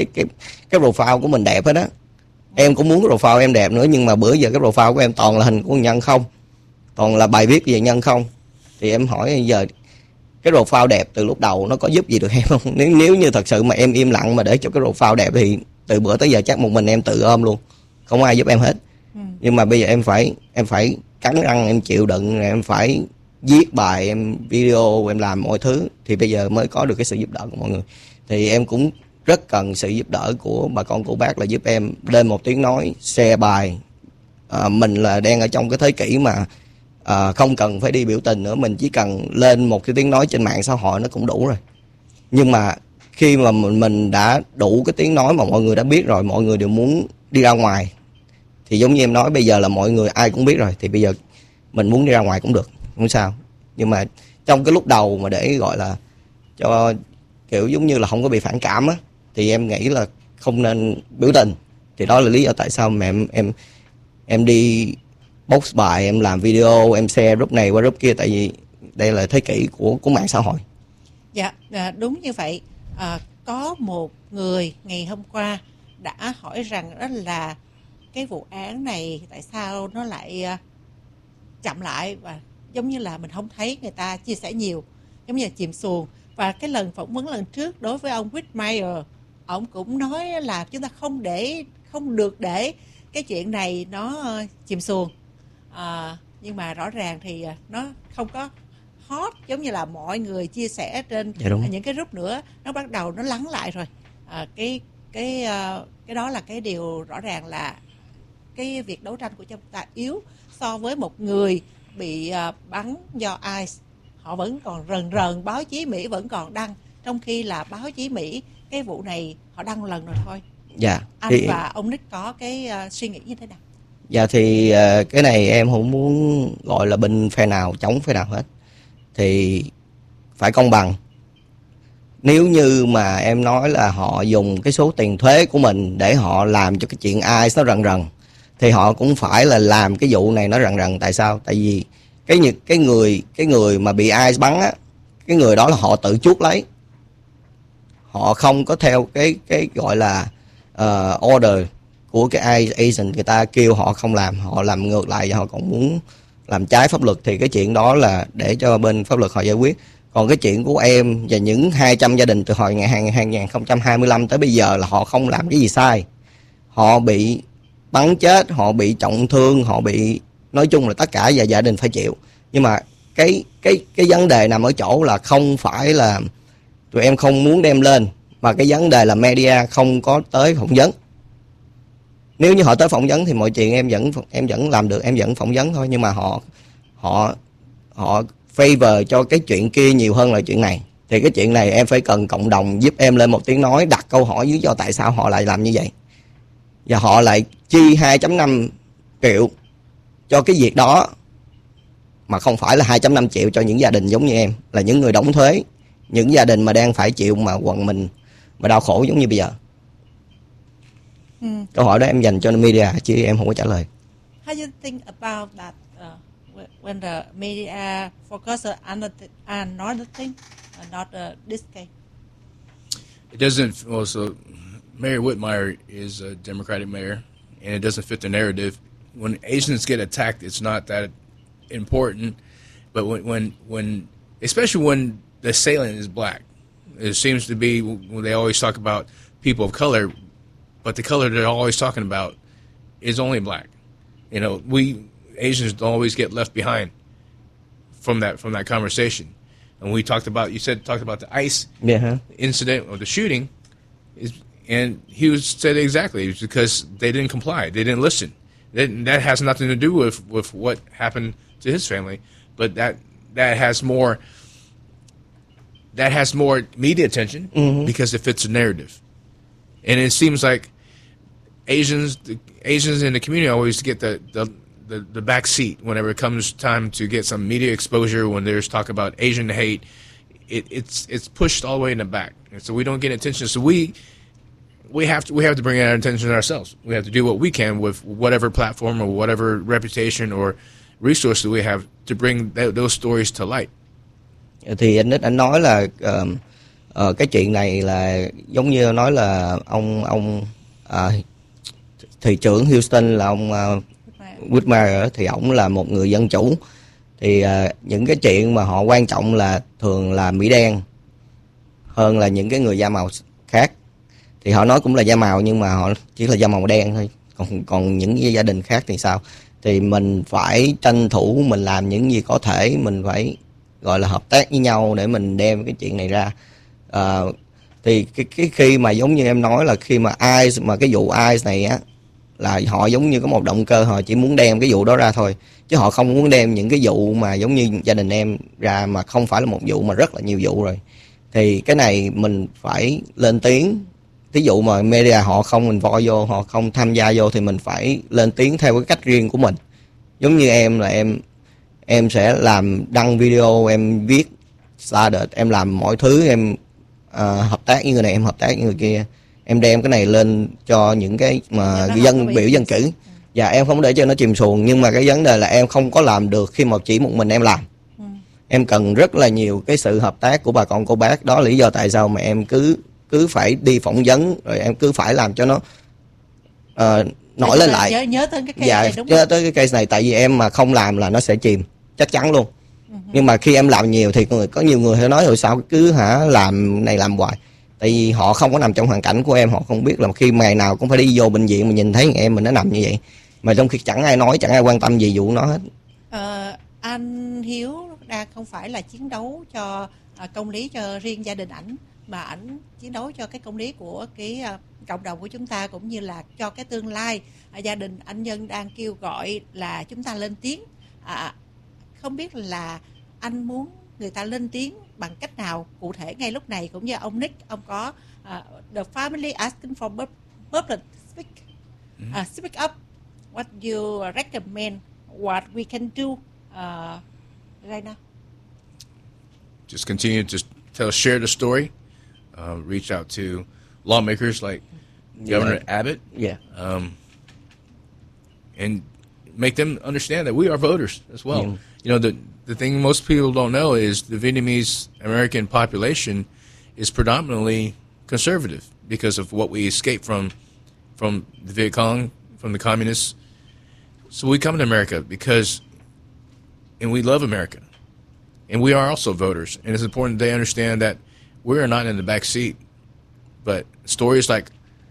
profile của mình đẹp hết á. Em cũng muốn cái profile em đẹp nữa, nhưng mà bữa giờ cái profile của em toàn là hình của nhân không, toàn là bài viết về nhân không. Thì em hỏi giờ cái profile đẹp từ lúc đầu nó có giúp gì được em không? Nếu như thật sự mà em im lặng mà để cho cái profile đẹp thì từ bữa tới giờ chắc một mình em tự ôm luôn, không ai giúp em hết. Nhưng mà bây giờ em phải cắn răng em chịu đựng, em phải viết bài, em video, em làm mọi thứ thì bây giờ mới có được cái sự giúp đỡ của mọi người. Thì em cũng rất cần sự giúp đỡ của bà con cô bác là giúp em lên một tiếng nói, share bài. Mình là đang ở trong cái thế kỷ mà không cần phải đi biểu tình nữa, mình chỉ cần lên một cái tiếng nói trên mạng xã hội nó cũng đủ rồi. Nhưng mà khi mà mình đã đủ cái tiếng nói mà mọi người đã biết rồi, mọi người đều muốn đi ra ngoài. Thì giống như em nói, bây giờ là mọi người ai cũng biết rồi, thì bây giờ mình muốn đi ra ngoài cũng được, không sao. Nhưng mà trong cái lúc đầu mà để gọi là cho kiểu giống như là không có bị phản cảm á, thì em nghĩ là không nên biểu tình. Thì đó là lý do tại sao mà em đi post bài, em làm video, em share group này qua group kia, tại vì đây là thế kỷ của mạng xã hội. Dạ, đúng như vậy. Có một người ngày hôm qua đã hỏi rằng đó là cái vụ án này tại sao nó lại chậm lại, và giống như là mình không thấy người ta chia sẻ nhiều, giống như là chìm xuồng. Và cái lần phỏng vấn lần trước đối với ông Whitmire, ông cũng nói là chúng ta không được để cái chuyện này nó chìm xuồng. Nhưng mà rõ ràng thì nó không có hot giống như là mọi người chia sẻ trên những cái group nữa, nó bắt đầu nó lắng lại rồi. Cái đó là cái điều rõ ràng là cái việc đấu tranh của chúng ta yếu so với một người bị bắn do ICE. Họ vẫn còn rần báo chí Mỹ vẫn còn đăng, trong khi là báo chí Mỹ cái vụ này họ đăng một lần rồi thôi. Dạ. Anh thì và ông Nick có cái suy nghĩ như thế nào? Dạ thì cái này em không muốn gọi là bên phe nào chống phe nào hết, thì phải công bằng. Nếu như mà em nói là họ dùng cái số tiền thuế của mình để họ làm cho cái chuyện ICE nó rần thì họ cũng phải là làm cái vụ này nó rần. Tại sao? Tại vì cái người mà bị ICE bắn á, cái người đó là họ tự chuốc lấy, họ không có theo cái gọi là order của cái agent, người ta kêu họ không làm, họ làm ngược lại và họ còn muốn làm trái pháp luật, thì cái chuyện đó là để cho bên pháp luật họ giải quyết. Còn cái chuyện của em và những 200 gia đình từ hồi ngày 2025 tới bây giờ là họ không làm cái gì sai. Họ bị bắn chết, họ bị trọng thương, họ bị, nói chung là tất cả và gia đình phải chịu. Nhưng mà cái vấn đề nằm ở chỗ là không phải là tụi em không muốn đem lên, mà cái vấn đề là media không có tới phỏng vấn. Nếu như họ tới phỏng vấn thì mọi chuyện em vẫn làm được, em vẫn phỏng vấn thôi. Nhưng mà họ favor cho cái chuyện kia nhiều hơn là chuyện này. Thì cái chuyện này em phải cần cộng đồng giúp em lên một tiếng nói, đặt câu hỏi lý do tại sao họ lại làm như vậy. Và họ lại chi 2.5 triệu cho cái việc đó. mà không phải là 2.5 triệu cho những gia đình giống như em, là những người đóng thuế, những gia đình mà đang phải chịu mà quần mình mà đau khổ giống như bây giờ. Câu hỏi đó em dành cho media chứ em không có trả lời. How do you think about that when the media focus on another thing, not this case? It doesn't. Also, Mayor Whitmire is a Democratic mayor, and it doesn't fit the narrative. When Asians get attacked, it's not that important. But when especially when the assailant is black, it seems to be when they always talk about people of color, but the color they're always talking about is only black. You know, we Asians always get left behind from that conversation. And we talked about the ICE incident or the shooting, and he said exactly it was because they didn't comply, they didn't listen. That has nothing to do with what happened to his family, but that has more media attention because it fits the narrative. And it seems like Asians in the community always get the back seat whenever it comes time to get some media exposure. When there's talk about Asian hate, it's pushed all the way in the back, and so we don't get attention. So we have to bring our attention ourselves. We have to do what we can with whatever platform or whatever reputation or resource that we have to bring those stories to light. Thì anh nói là cái chuyện này là giống như nói là ông thị trưởng Houston là ông Whitmire, thì ổng là một người dân chủ, thì những cái chuyện mà họ quan trọng là thường là Mỹ đen hơn là những cái người da màu khác. Thì họ nói cũng là da màu nhưng mà họ chỉ là da màu đen thôi, còn những gia đình khác thì sao? Thì mình phải tranh thủ, mình làm những gì có thể, mình phải gọi là hợp tác với nhau để mình đem cái chuyện này ra. Thì cái khi mà giống như em nói là khi mà ICE, mà cái vụ ICE này á, là họ giống như có một động cơ, họ chỉ muốn đem cái vụ đó ra thôi, chứ họ không muốn đem những cái vụ mà giống như gia đình em ra, mà không phải là một vụ mà rất là nhiều vụ rồi. Thì cái này mình phải lên tiếng. Ví dụ mà media họ không involve vô, họ không tham gia vô, thì mình phải lên tiếng theo cái cách riêng của mình. Giống như em là em sẽ làm đăng video, em viết slide, em làm mọi thứ, em hợp tác với người này, em hợp tác với người kia, em đem cái này lên cho những cái mà biểu dân cử. Và em không để cho nó chìm xuồng, nhưng mà cái vấn đề là em không có làm được khi mà chỉ một mình em làm. Em cần rất là nhiều cái sự hợp tác của bà con cô bác. Đó là lý do tại sao mà em cứ phải đi phỏng vấn, rồi em cứ phải làm cho nó nổi lên lại. Nhớ tới cái case này, đúng nhớ tới cái case này, tại vì em mà không làm là nó sẽ chìm, chắc chắn luôn. Nhưng mà khi em làm nhiều thì có nhiều người sẽ nói rồi sao cứ làm này làm hoài. Tại vì họ không có nằm trong hoàn cảnh của em, họ không biết là khi ngày nào cũng phải đi vô bệnh viện mà nhìn thấy em mình nó nằm như vậy, mà trong khi chẳng ai nói, chẳng ai quan tâm gì vụ nó hết. Anh Hiếu đang không phải là chiến đấu cho công lý cho riêng gia đình ảnh, mà ảnh chiến đấu cho cái công lý của cái cộng đồng của chúng ta, cũng như là cho cái tương lai. Gia đình anh Nhân đang kêu gọi là chúng ta lên tiếng. Không biết là anh muốn người ta lên tiếng bằng cách nào cụ thể ngay lúc này, cũng như ông Nick, ông có the family asking for public speak up. What you recommend? What we can do right now? Just continue to share the story. Reach out to lawmakers like Governor Abbott. And make them understand that we are voters as well. You know, the thing most people don't know is the Vietnamese American population is predominantly conservative because of what we escaped from the Viet Cong, from the communists. So we come to America and we love America. And we are also voters. And it's important they understand that we are not in the back seat. But stories like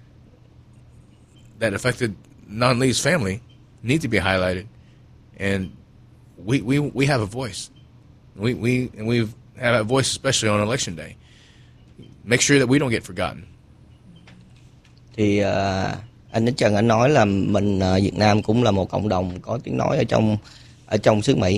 that affected Non Lee's family need to be highlighted. And we have a voice. We have a voice, especially on election day. Make sure that we don't get forgotten. Thì anh Trần anh nói là mình Việt Nam cũng là một cộng đồng có tiếng nói ở trong xứ Mỹ.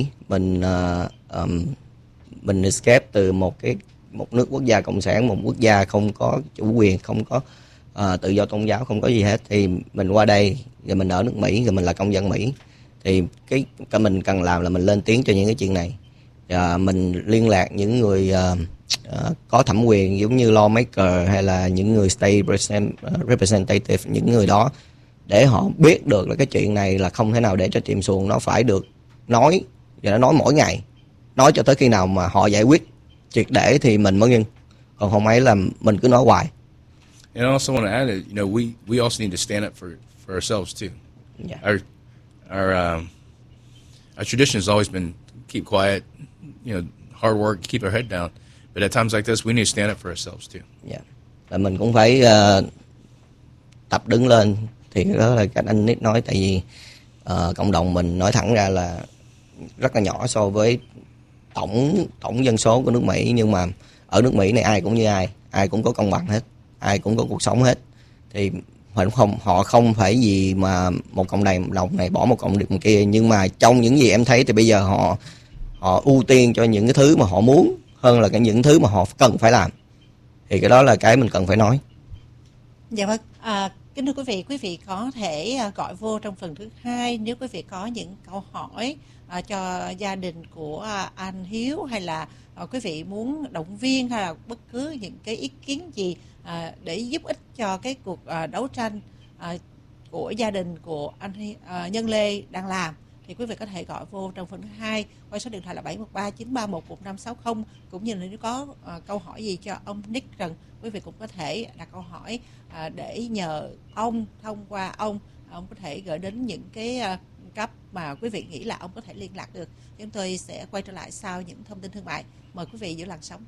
Mình escape từ một nước quốc gia cộng sản, một quốc gia không có chủ quyền, không có tự do tôn giáo, không có gì hết. Thì mình qua đây, rồi mình ở nước Mỹ, rồi mình là công dân Mỹ. Thì cái mình cần làm là mình lên tiếng cho những cái chuyện này. Mình liên lạc những người có thẩm quyền giống như lawmaker hay là những người state representative, những người đó để họ biết được là cái chuyện này là không thể nào để cho chìm xuồng, nó phải được nói, và nó nói mỗi ngày, nói cho tới khi nào mà họ giải quyết triệt để thì mình mới ngưng, còn không ấy là mình cứ nói hoài. And I also want to add that, you know, we also need to stand up for ourselves too. Yeah. Our tradition has always been keep quiet, you know, hard work, keep our head down. But at times like this, we need to stand up for ourselves too. Yeah. Là mình cũng phải tập đứng lên. Thì đó là cách anh Nick nói, tại vì cộng đồng mình nói thẳng ra là rất là nhỏ so với tổng dân số của nước Mỹ, nhưng mà ở nước Mỹ này ai cũng như ai cũng có công bằng hết, ai cũng có cuộc sống hết. Thì họ không phải gì mà một cộng đồng này bỏ một cộng đồng kia, nhưng mà trong những gì em thấy thì bây giờ họ ưu tiên cho những cái thứ mà họ muốn hơn là những thứ mà họ cần phải làm. Thì cái đó là cái mình cần phải nói. Dạ vâng. Kính thưa quý vị có thể gọi vô trong phần thứ 2 nếu quý vị có những câu hỏi cho gia đình của anh Hiếu, hay là quý vị muốn động viên hay là bất cứ những cái ý kiến gì để giúp ích cho cái cuộc đấu tranh của gia đình của anh Nhân Lê đang làm, thì quý vị có thể gọi vô trong phần thứ 2 qua số điện thoại là 713-931-1560, cũng như là nếu có câu hỏi gì cho ông Nick Trần, quý vị cũng có thể đặt câu hỏi để nhờ ông, thông qua ông có thể gửi đến những cái cấp mà quý vị nghĩ là ông có thể liên lạc được. Chúng tôi sẽ quay trở lại sau những thông tin thương mại. Mời quý vị giữ làn sóng.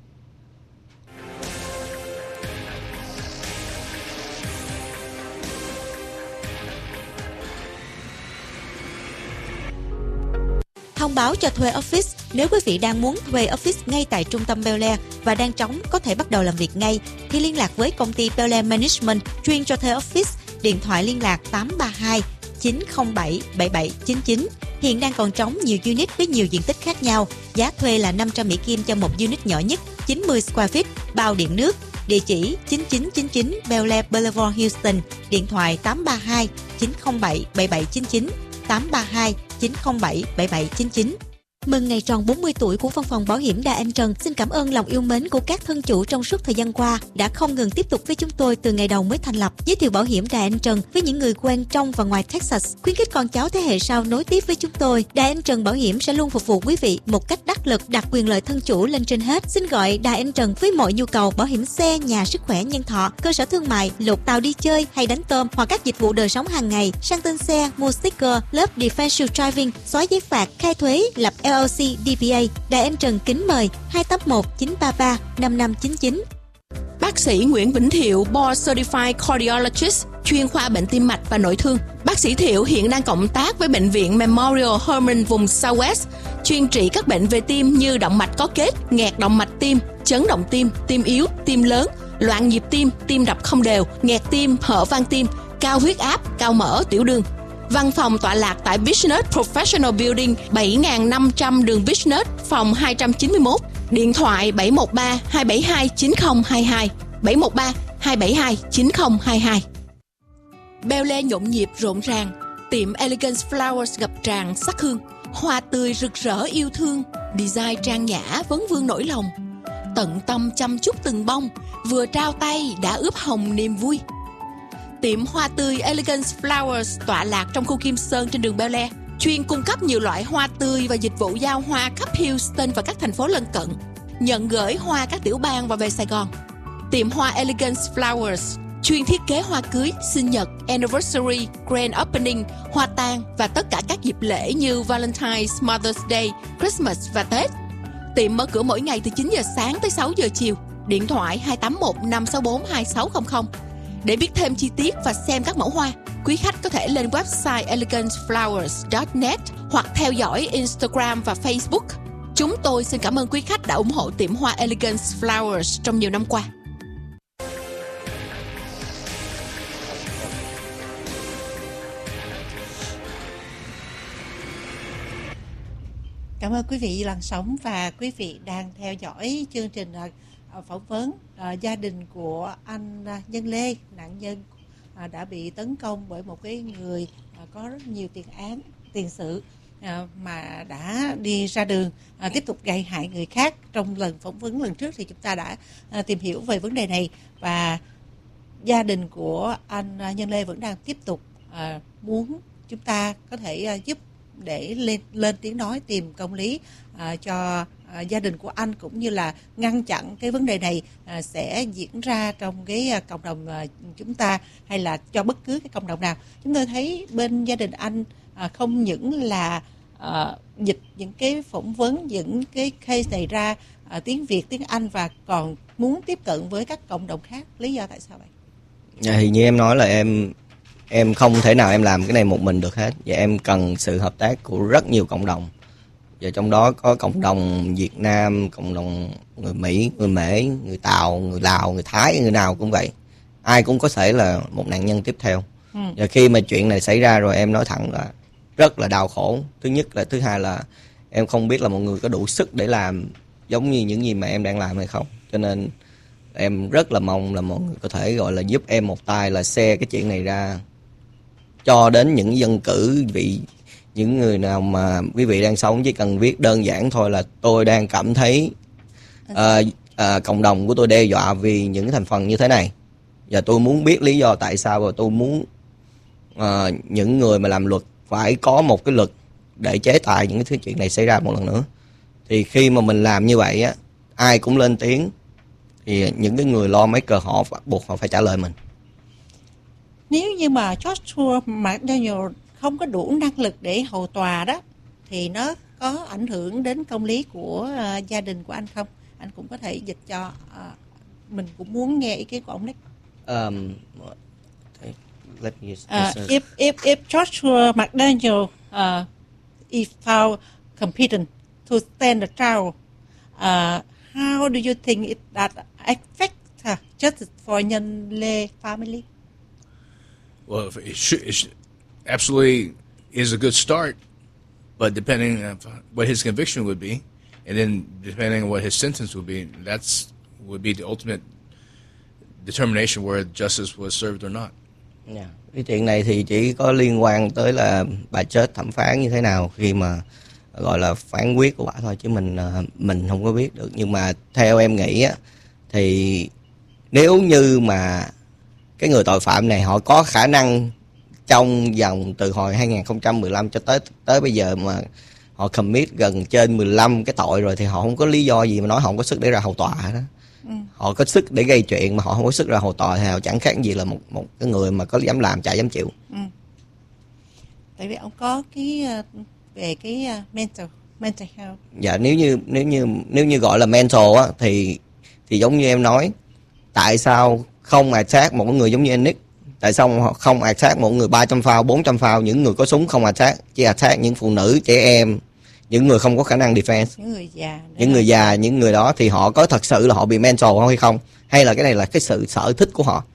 Thông báo cho thuê office. Nếu quý vị đang muốn thuê office ngay tại trung tâm Bel Air và đang trống có thể bắt đầu làm việc ngay, thì liên lạc với công ty Bel Air Management chuyên cho thuê office. Điện thoại liên lạc 832 907 7799. Hiện đang còn trống nhiều unit với nhiều diện tích khác nhau. Giá thuê là 500 Mỹ Kim cho một unit nhỏ nhất, 90 square feet, bao điện nước. Địa chỉ 9999 Bel Air Boulevard, Houston. Điện thoại 832 907 7799. 832 907 7799. Mừng ngày tròn 40 tuổi của văn phòng bảo hiểm Đà Anh Trần. Xin cảm ơn lòng yêu mến của các thân chủ trong suốt thời gian qua đã không ngừng tiếp tục với chúng tôi từ ngày đầu mới thành lập. Giới thiệu bảo hiểm Đà Anh Trần với những người quen trong và ngoài Texas, khuyến khích con cháu thế hệ sau nối tiếp với chúng tôi. Đà Anh Trần Bảo hiểm sẽ luôn phục vụ quý vị một cách đắc lực, đặt quyền lợi thân chủ lên trên hết. Xin gọi Đà Anh Trần với mọi nhu cầu bảo hiểm xe, nhà, sức khỏe, nhân thọ, cơ sở thương mại, lột tàu đi chơi hay đánh tôm, hoặc các dịch vụ đời sống hàng ngày, sang tên xe, mua sticker, lớp defensive driving, xóa giấy phạt, khai thuế, lập LLC, DBA. Đài Anh Trần kính mời 281 933 5599. Bác sĩ Nguyễn Vĩnh Thiệu, Board Certified Cardiologist, chuyên khoa bệnh tim mạch và nội thương. Bác sĩ Thiệu hiện đang cộng tác với bệnh viện Memorial Hermann vùng Southwest, chuyên trị các bệnh về tim như động mạch có kết, nghẹt động mạch tim, chấn động tim, tim yếu, tim lớn, loạn nhịp tim, tim đập không đều, nghẹt tim, hở van tim, cao huyết áp, cao mỡ, tiểu đường. Văn phòng tọa lạc tại Business Professional Building 7500 đường Business, phòng 291. Điện thoại 713-272-9022, 713-272-9022. Bel Air nhộn nhịp rộn ràng, tiệm Elegance Flowers ngập tràn sắc hương, hoa tươi rực rỡ yêu thương, design trang nhã vấn vương nỗi lòng. Tận tâm chăm chút từng bông, vừa trao tay đã ướp hồng niềm vui. Tiệm hoa tươi Elegance Flowers tọa lạc trong khu Kim Sơn trên đường Bel Air, chuyên cung cấp nhiều loại hoa tươi và dịch vụ giao hoa khắp Houston và các thành phố lân cận, nhận gửi hoa các tiểu bang và về Sài Gòn. Tiệm hoa Elegance Flowers chuyên thiết kế hoa cưới, sinh nhật, anniversary, grand opening, hoa tang và tất cả các dịp lễ như Valentine's, Mother's Day, Christmas và Tết. Tiệm mở cửa mỗi ngày từ 9 giờ sáng tới 6 giờ chiều. Điện thoại 281 564 2600. Để biết thêm chi tiết và xem các mẫu hoa, quý khách có thể lên website eleganceflowers.net hoặc theo dõi Instagram và Facebook. Chúng tôi xin cảm ơn quý khách đã ủng hộ tiệm hoa Elegance Flowers trong nhiều năm qua. Cảm ơn quý vị làn sóng và quý vị đang theo dõi chương trình phỏng vấn gia đình của anh Nhân Lê, nạn nhân đã bị tấn công bởi một cái người có rất nhiều tiền án tiền sự mà đã đi ra đường tiếp tục gây hại người khác. Trong lần phỏng vấn lần trước thì chúng ta đã tìm hiểu về vấn đề này, và gia đình của anh Nhân Lê vẫn đang tiếp tục muốn chúng ta có thể giúp để lên tiếng nói, tìm công lý cho gia đình của anh, cũng như là ngăn chặn cái vấn đề này sẽ diễn ra trong cái cộng đồng chúng ta, hay là cho bất cứ cái cộng đồng nào. Chúng tôi thấy bên gia đình anh không những là dịch những cái phỏng vấn, những cái case này ra tiếng Việt, tiếng Anh, và còn muốn tiếp cận với các cộng đồng khác. Lý do tại sao vậy? Thì như em nói là em không thể nào em làm cái này một mình được hết, và em cần sự hợp tác của rất nhiều cộng đồng, và trong đó có cộng đồng Việt Nam, cộng đồng người Mỹ, người Mễ, người Tàu, người Lào, người Thái, người nào cũng vậy. Ai cũng có thể là một nạn nhân tiếp theo. Và khi mà chuyện này xảy ra rồi, em nói thẳng là rất là đau khổ. Thứ hai là em không biết là mọi người có đủ sức để làm giống như những gì mà em đang làm hay không. Cho nên em rất là mong là mọi người có thể gọi là giúp em một tay, là share cái chuyện này ra cho đến những dân cử, những người nào mà quý vị đang sống, chỉ cần viết đơn giản thôi là tôi đang cảm thấy cộng đồng của tôi đe dọa vì những thành phần như thế này, và tôi muốn biết lý do tại sao, và tôi muốn những người mà làm luật phải có một cái luật để chế tài những cái chuyện này xảy ra một lần nữa. Thì khi mà mình làm như vậy á, ai cũng lên tiếng, thì những cái người lawmaker họ bắt buộc họ phải trả lời mình. Nếu như mà Joshua McDaniel không có đủ năng lực để hầu tòa đó, thì nó có ảnh hưởng đến công lý của gia đình của anh không? Anh cũng có thể dịch cho mình cũng muốn nghe ý kiến của ông Nick. If Joshua McDaniel is found competent to stand the trial, how do you think that affect justice for Nhân Lê family? Well, it absolutely is a good start, but depending on what his conviction would be, and then depending on what his sentence would be, would be the ultimate determination whether justice was served or not. Yeah. Cái chuyện này thì chỉ có liên quan tới là bà chết thẩm phán như thế nào khi mà gọi là phán quyết của bà thôi, chứ mình không có biết được. Nhưng mà theo em nghĩ á, thì nếu như mà cái người tội phạm này họ có khả năng trong vòng từ hồi 2015 cho tới bây giờ mà họ commit gần trên 15 cái tội rồi, thì họ không có lý do gì mà nói họ không có sức để ra hầu tòa đó. Họ có sức để gây chuyện mà họ không có sức ra hầu tòa, thì họ chẳng khác gì là một cái người mà có dám làm chả dám chịu. Tại vì ông có cái về cái mental health. Dạ, nếu như gọi là mental á, thì giống như em nói, tại sao không attack một người giống như anh Nick? Tại sao không attack một người 300 phao, 400 phao? Những người có súng không attack, chỉ attack những phụ nữ, trẻ em, những người không có khả năng defense, những người già, những người đó thì họ có thật sự là họ bị mental hay không? Hay là cái này là cái sự sở thích của họ?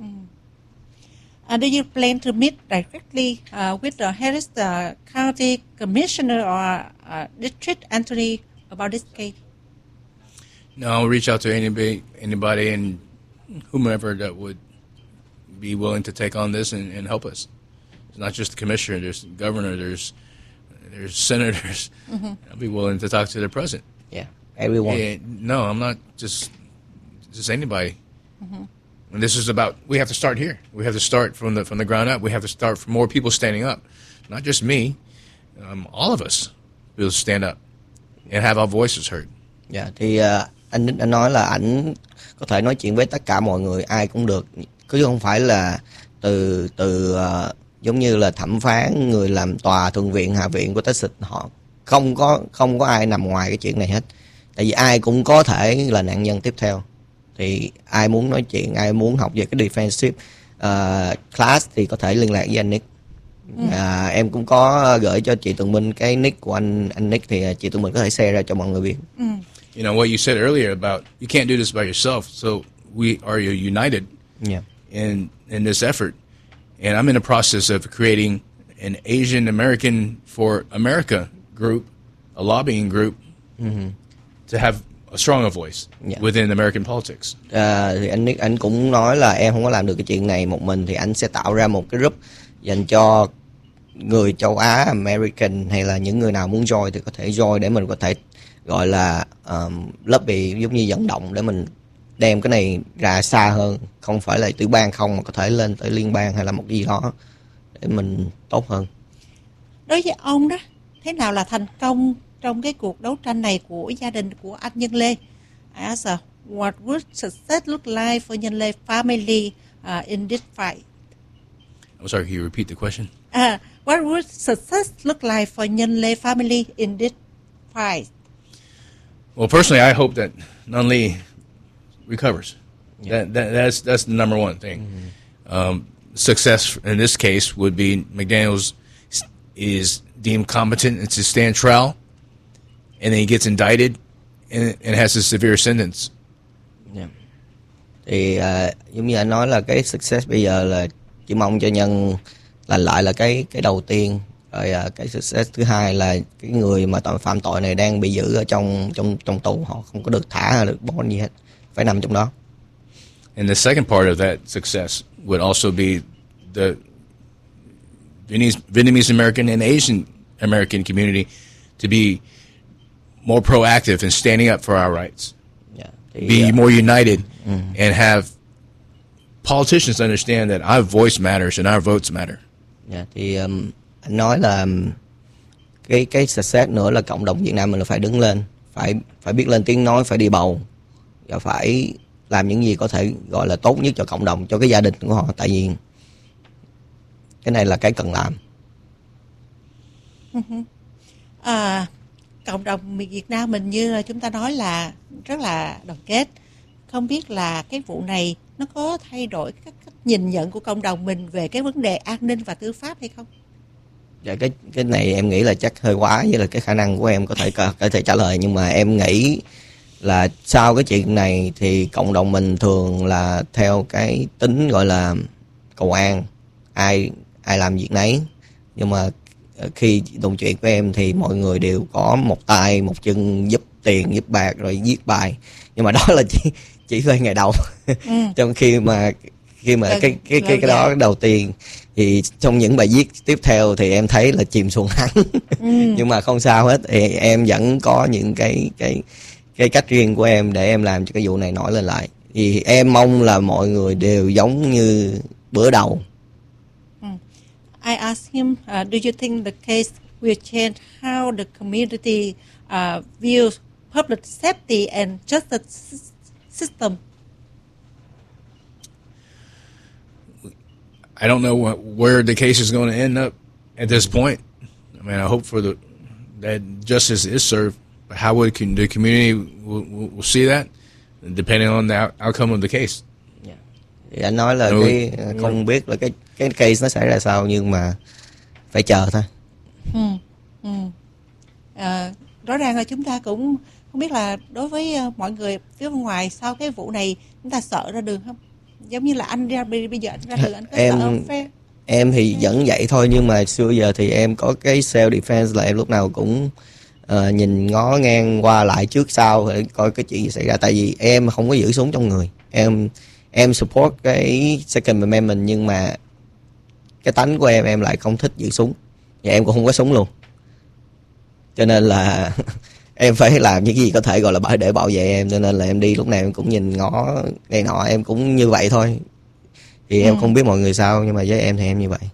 Do you plan to meet directly with the Harris County Commissioner or District Attorney about this case? No, I'll reach out to anybody and whomever that would be willing to take on this and help us. It's not just the commissioner, there's the governor, there's senators. I'll be willing to talk to the president. Yeah, everyone. Yeah, no, I'm not just anybody. And this is about, we have to start here. We have to start from the ground up. We have to start from more people standing up. Not just me, all of us will stand up and have our voices heard. Dạ, thì anh nói là ảnh có thể nói chuyện với tất cả mọi người, ai cũng được, chứ không phải là từ giống như là thẩm phán, người làm tòa, thượng viện, hạ viện của Texas, họ không có ai nằm ngoài cái chuyện này hết. Tại vì ai cũng có thể là nạn nhân tiếp theo. Thì ai muốn nói chuyện, ai muốn học về cái defensive class thì có thể liên lạc với anh Nick. Em cũng có gửi cho chị Tường Minh cái nick của anh Nick, thì chị Tường Minh có thể share ra cho mọi người biết. You know what you said earlier about you can't do this by yourself, so we are united in this effort. And I'm in the process of creating an Asian American for America group, a lobbying group, to have a stronger voice within American politics. Thì anh cũng nói là em không có làm được cái chuyện này một mình, thì anh sẽ tạo ra một cái group dành cho người châu Á American hay là những người nào muốn join thì có thể join để mình có thể gọi là lobby, giống như vận động để mình đem cái này ra xa hơn, không phải là tiểu bang không mà có thể lên tới liên bang hay là một cái gì đó để mình tốt hơn. Đối với ông đó, thế nào là thành công trong cái cuộc đấu tranh này của gia đình của anh Nhân Lê? What would success look like for Nhân Lê family in this fight? I'm sorry, can you repeat the question? What would success look like for Nhân Lê family in this fight? Well, personally, I hope that Nhan Lee recovers. Yeah. That's the number one thing. Success in this case would be McDaniels is deemed competent and to stand trial, and then he gets indicted and has a severe sentence. Yeah. Thì giống như anh nói là cái success bây giờ là chỉ mong cho Nhân lành lại là cái đầu tiên, rồi cái success thứ hai là cái người mà phạm tội này đang bị giữ ở trong tù, họ không có được thả hay được bỏ gì hết, phải nằm trong đó. And the second part of that success would also be the Vietnamese American and Asian American community to be more proactive in standing up for our rights. Be more united and have politicians understand that our voice matters and our votes matter. Thì anh nói là cái success nữa là cộng đồng Việt Nam mình là phải đứng lên, phải biết lên tiếng nói, phải đi bầu và phải làm những gì có thể gọi là tốt nhất cho cộng đồng, cho cái gia đình của họ, tại vì cái này là cái cần làm. Cộng đồng Việt Nam mình như chúng ta nói là rất là đoàn kết. Không biết là cái vụ này nó có thay đổi các cách nhìn nhận của cộng đồng mình về cái vấn đề an ninh và tư pháp hay không? Dạ, cái này em nghĩ là chắc hơi quá với là cái khả năng của em có thể trả lời, nhưng mà em nghĩ là sau cái chuyện này thì cộng đồng mình thường là theo cái tính gọi là cầu an, ai làm việc nấy. Nhưng mà khi đồng chuyện của em thì mọi người đều có một tay một chân giúp tiền giúp bạc rồi viết bài, nhưng mà đó là chỉ về ngày đầu. Trong khi mà cái đó đầu tiên thì trong những bài viết tiếp theo thì em thấy là chìm xuồng hẳn. Nhưng mà không sao hết, thì em vẫn có những cái cách riêng của em để em làm cho cái vụ này nổi lên lại. Thì em mong là mọi người đều giống như bữa đầu. I asked him, do you think the case will change how the community views public safety and justice system? I don't know where the case is going to end up at this point. I mean, I hope that justice is served. But how would the community will see that, depending on the outcome of the case? Thì anh nói là không biết là cái case nó xảy ra sao, nhưng mà phải chờ thôi. Rõ ràng là chúng ta cũng không biết là đối với mọi người phía bên ngoài sau cái vụ này chúng ta sợ ra đường không? Giống như là anh bây giờ anh ra đường anh có sợ? Em thì vẫn vậy thôi, nhưng mà xưa giờ thì em có cái self defense là em lúc nào cũng nhìn ngó ngang qua lại trước sau để coi cái chuyện gì xảy ra. Tại vì em không có giữ súng trong người, em support cái Second Amendment, nhưng mà cái tánh của em lại không thích giữ súng và em cũng không có súng luôn, cho nên là em phải làm những gì có thể gọi là để bảo vệ em. Cho nên là em đi lúc nào em cũng nhìn ngó này nọ, em cũng như vậy thôi. Thì em không biết mọi người sao, nhưng mà với em thì em như vậy.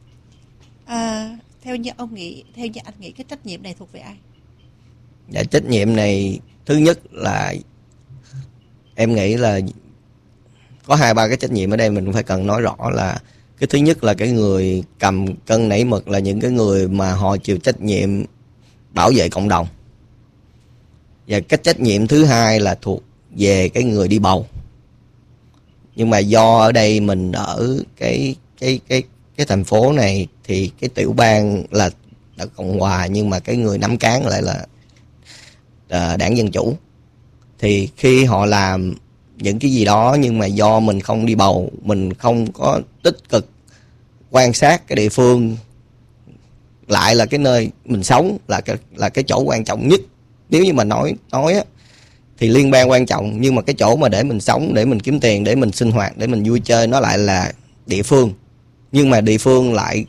Theo như anh nghĩ cái trách nhiệm này thuộc về ai? Dạ, trách nhiệm này thứ nhất là em nghĩ là có 2-3 cái trách nhiệm ở đây mình phải cần nói rõ. Là cái thứ nhất là cái người cầm cân nảy mực là những cái người mà họ chịu trách nhiệm bảo vệ cộng đồng. Và cái trách nhiệm thứ hai là thuộc về cái người đi bầu. Nhưng mà do ở đây mình ở cái thành phố này thì cái tiểu bang là Cộng hòa, nhưng mà cái người nắm cán lại là Đảng Dân Chủ. Thì khi họ làm những cái gì đó nhưng mà do mình không đi bầu, mình không có tích cực quan sát cái địa phương, lại là cái nơi mình sống là cái chỗ quan trọng nhất. Nếu như mà nói á thì liên bang quan trọng, nhưng mà cái chỗ mà để mình sống, để mình kiếm tiền, để mình sinh hoạt, để mình vui chơi nó lại là địa phương. Nhưng mà địa phương lại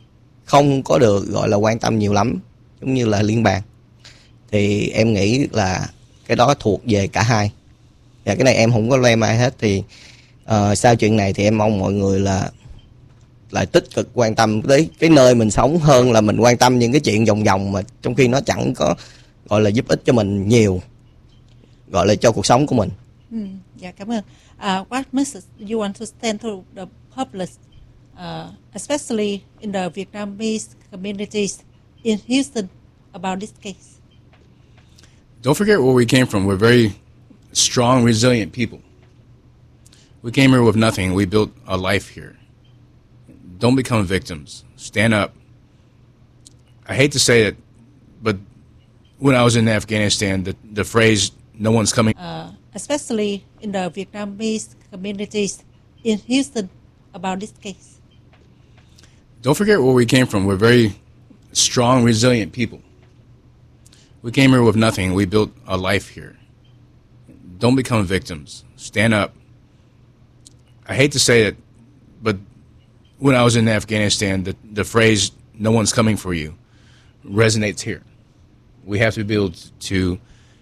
không có được gọi là quan tâm nhiều lắm giống như là liên bang. Thì em nghĩ là cái đó thuộc về cả hai. Và cái này em không có blame ai hết. Thì sau chuyện này thì em mong mọi người là lại tích cực quan tâm tới cái nơi mình sống hơn là mình quan tâm những cái chuyện vòng vòng mà trong khi nó chẳng có gọi là giúp ích cho mình nhiều, gọi là cho cuộc sống của mình. Dạ, cảm ơn. What message you want to send to the public, especially in the Vietnamese communities in Houston about this case? Don't forget where we came from. We're very strong, resilient people. We came here with nothing. We built a life here. Don't become victims. Stand up. I hate to say it, but when I was in Afghanistan, the phrase, no one's coming... Especially in the Vietnamese communities in Houston about this case. Don't forget where we came from. We're very strong, resilient people. We came here with nothing. We built a life here. Don't become victims. Stand up. I hate to say it, but when I was in Afghanistan, the phrase, no one's coming for you, resonates here. We have to be able to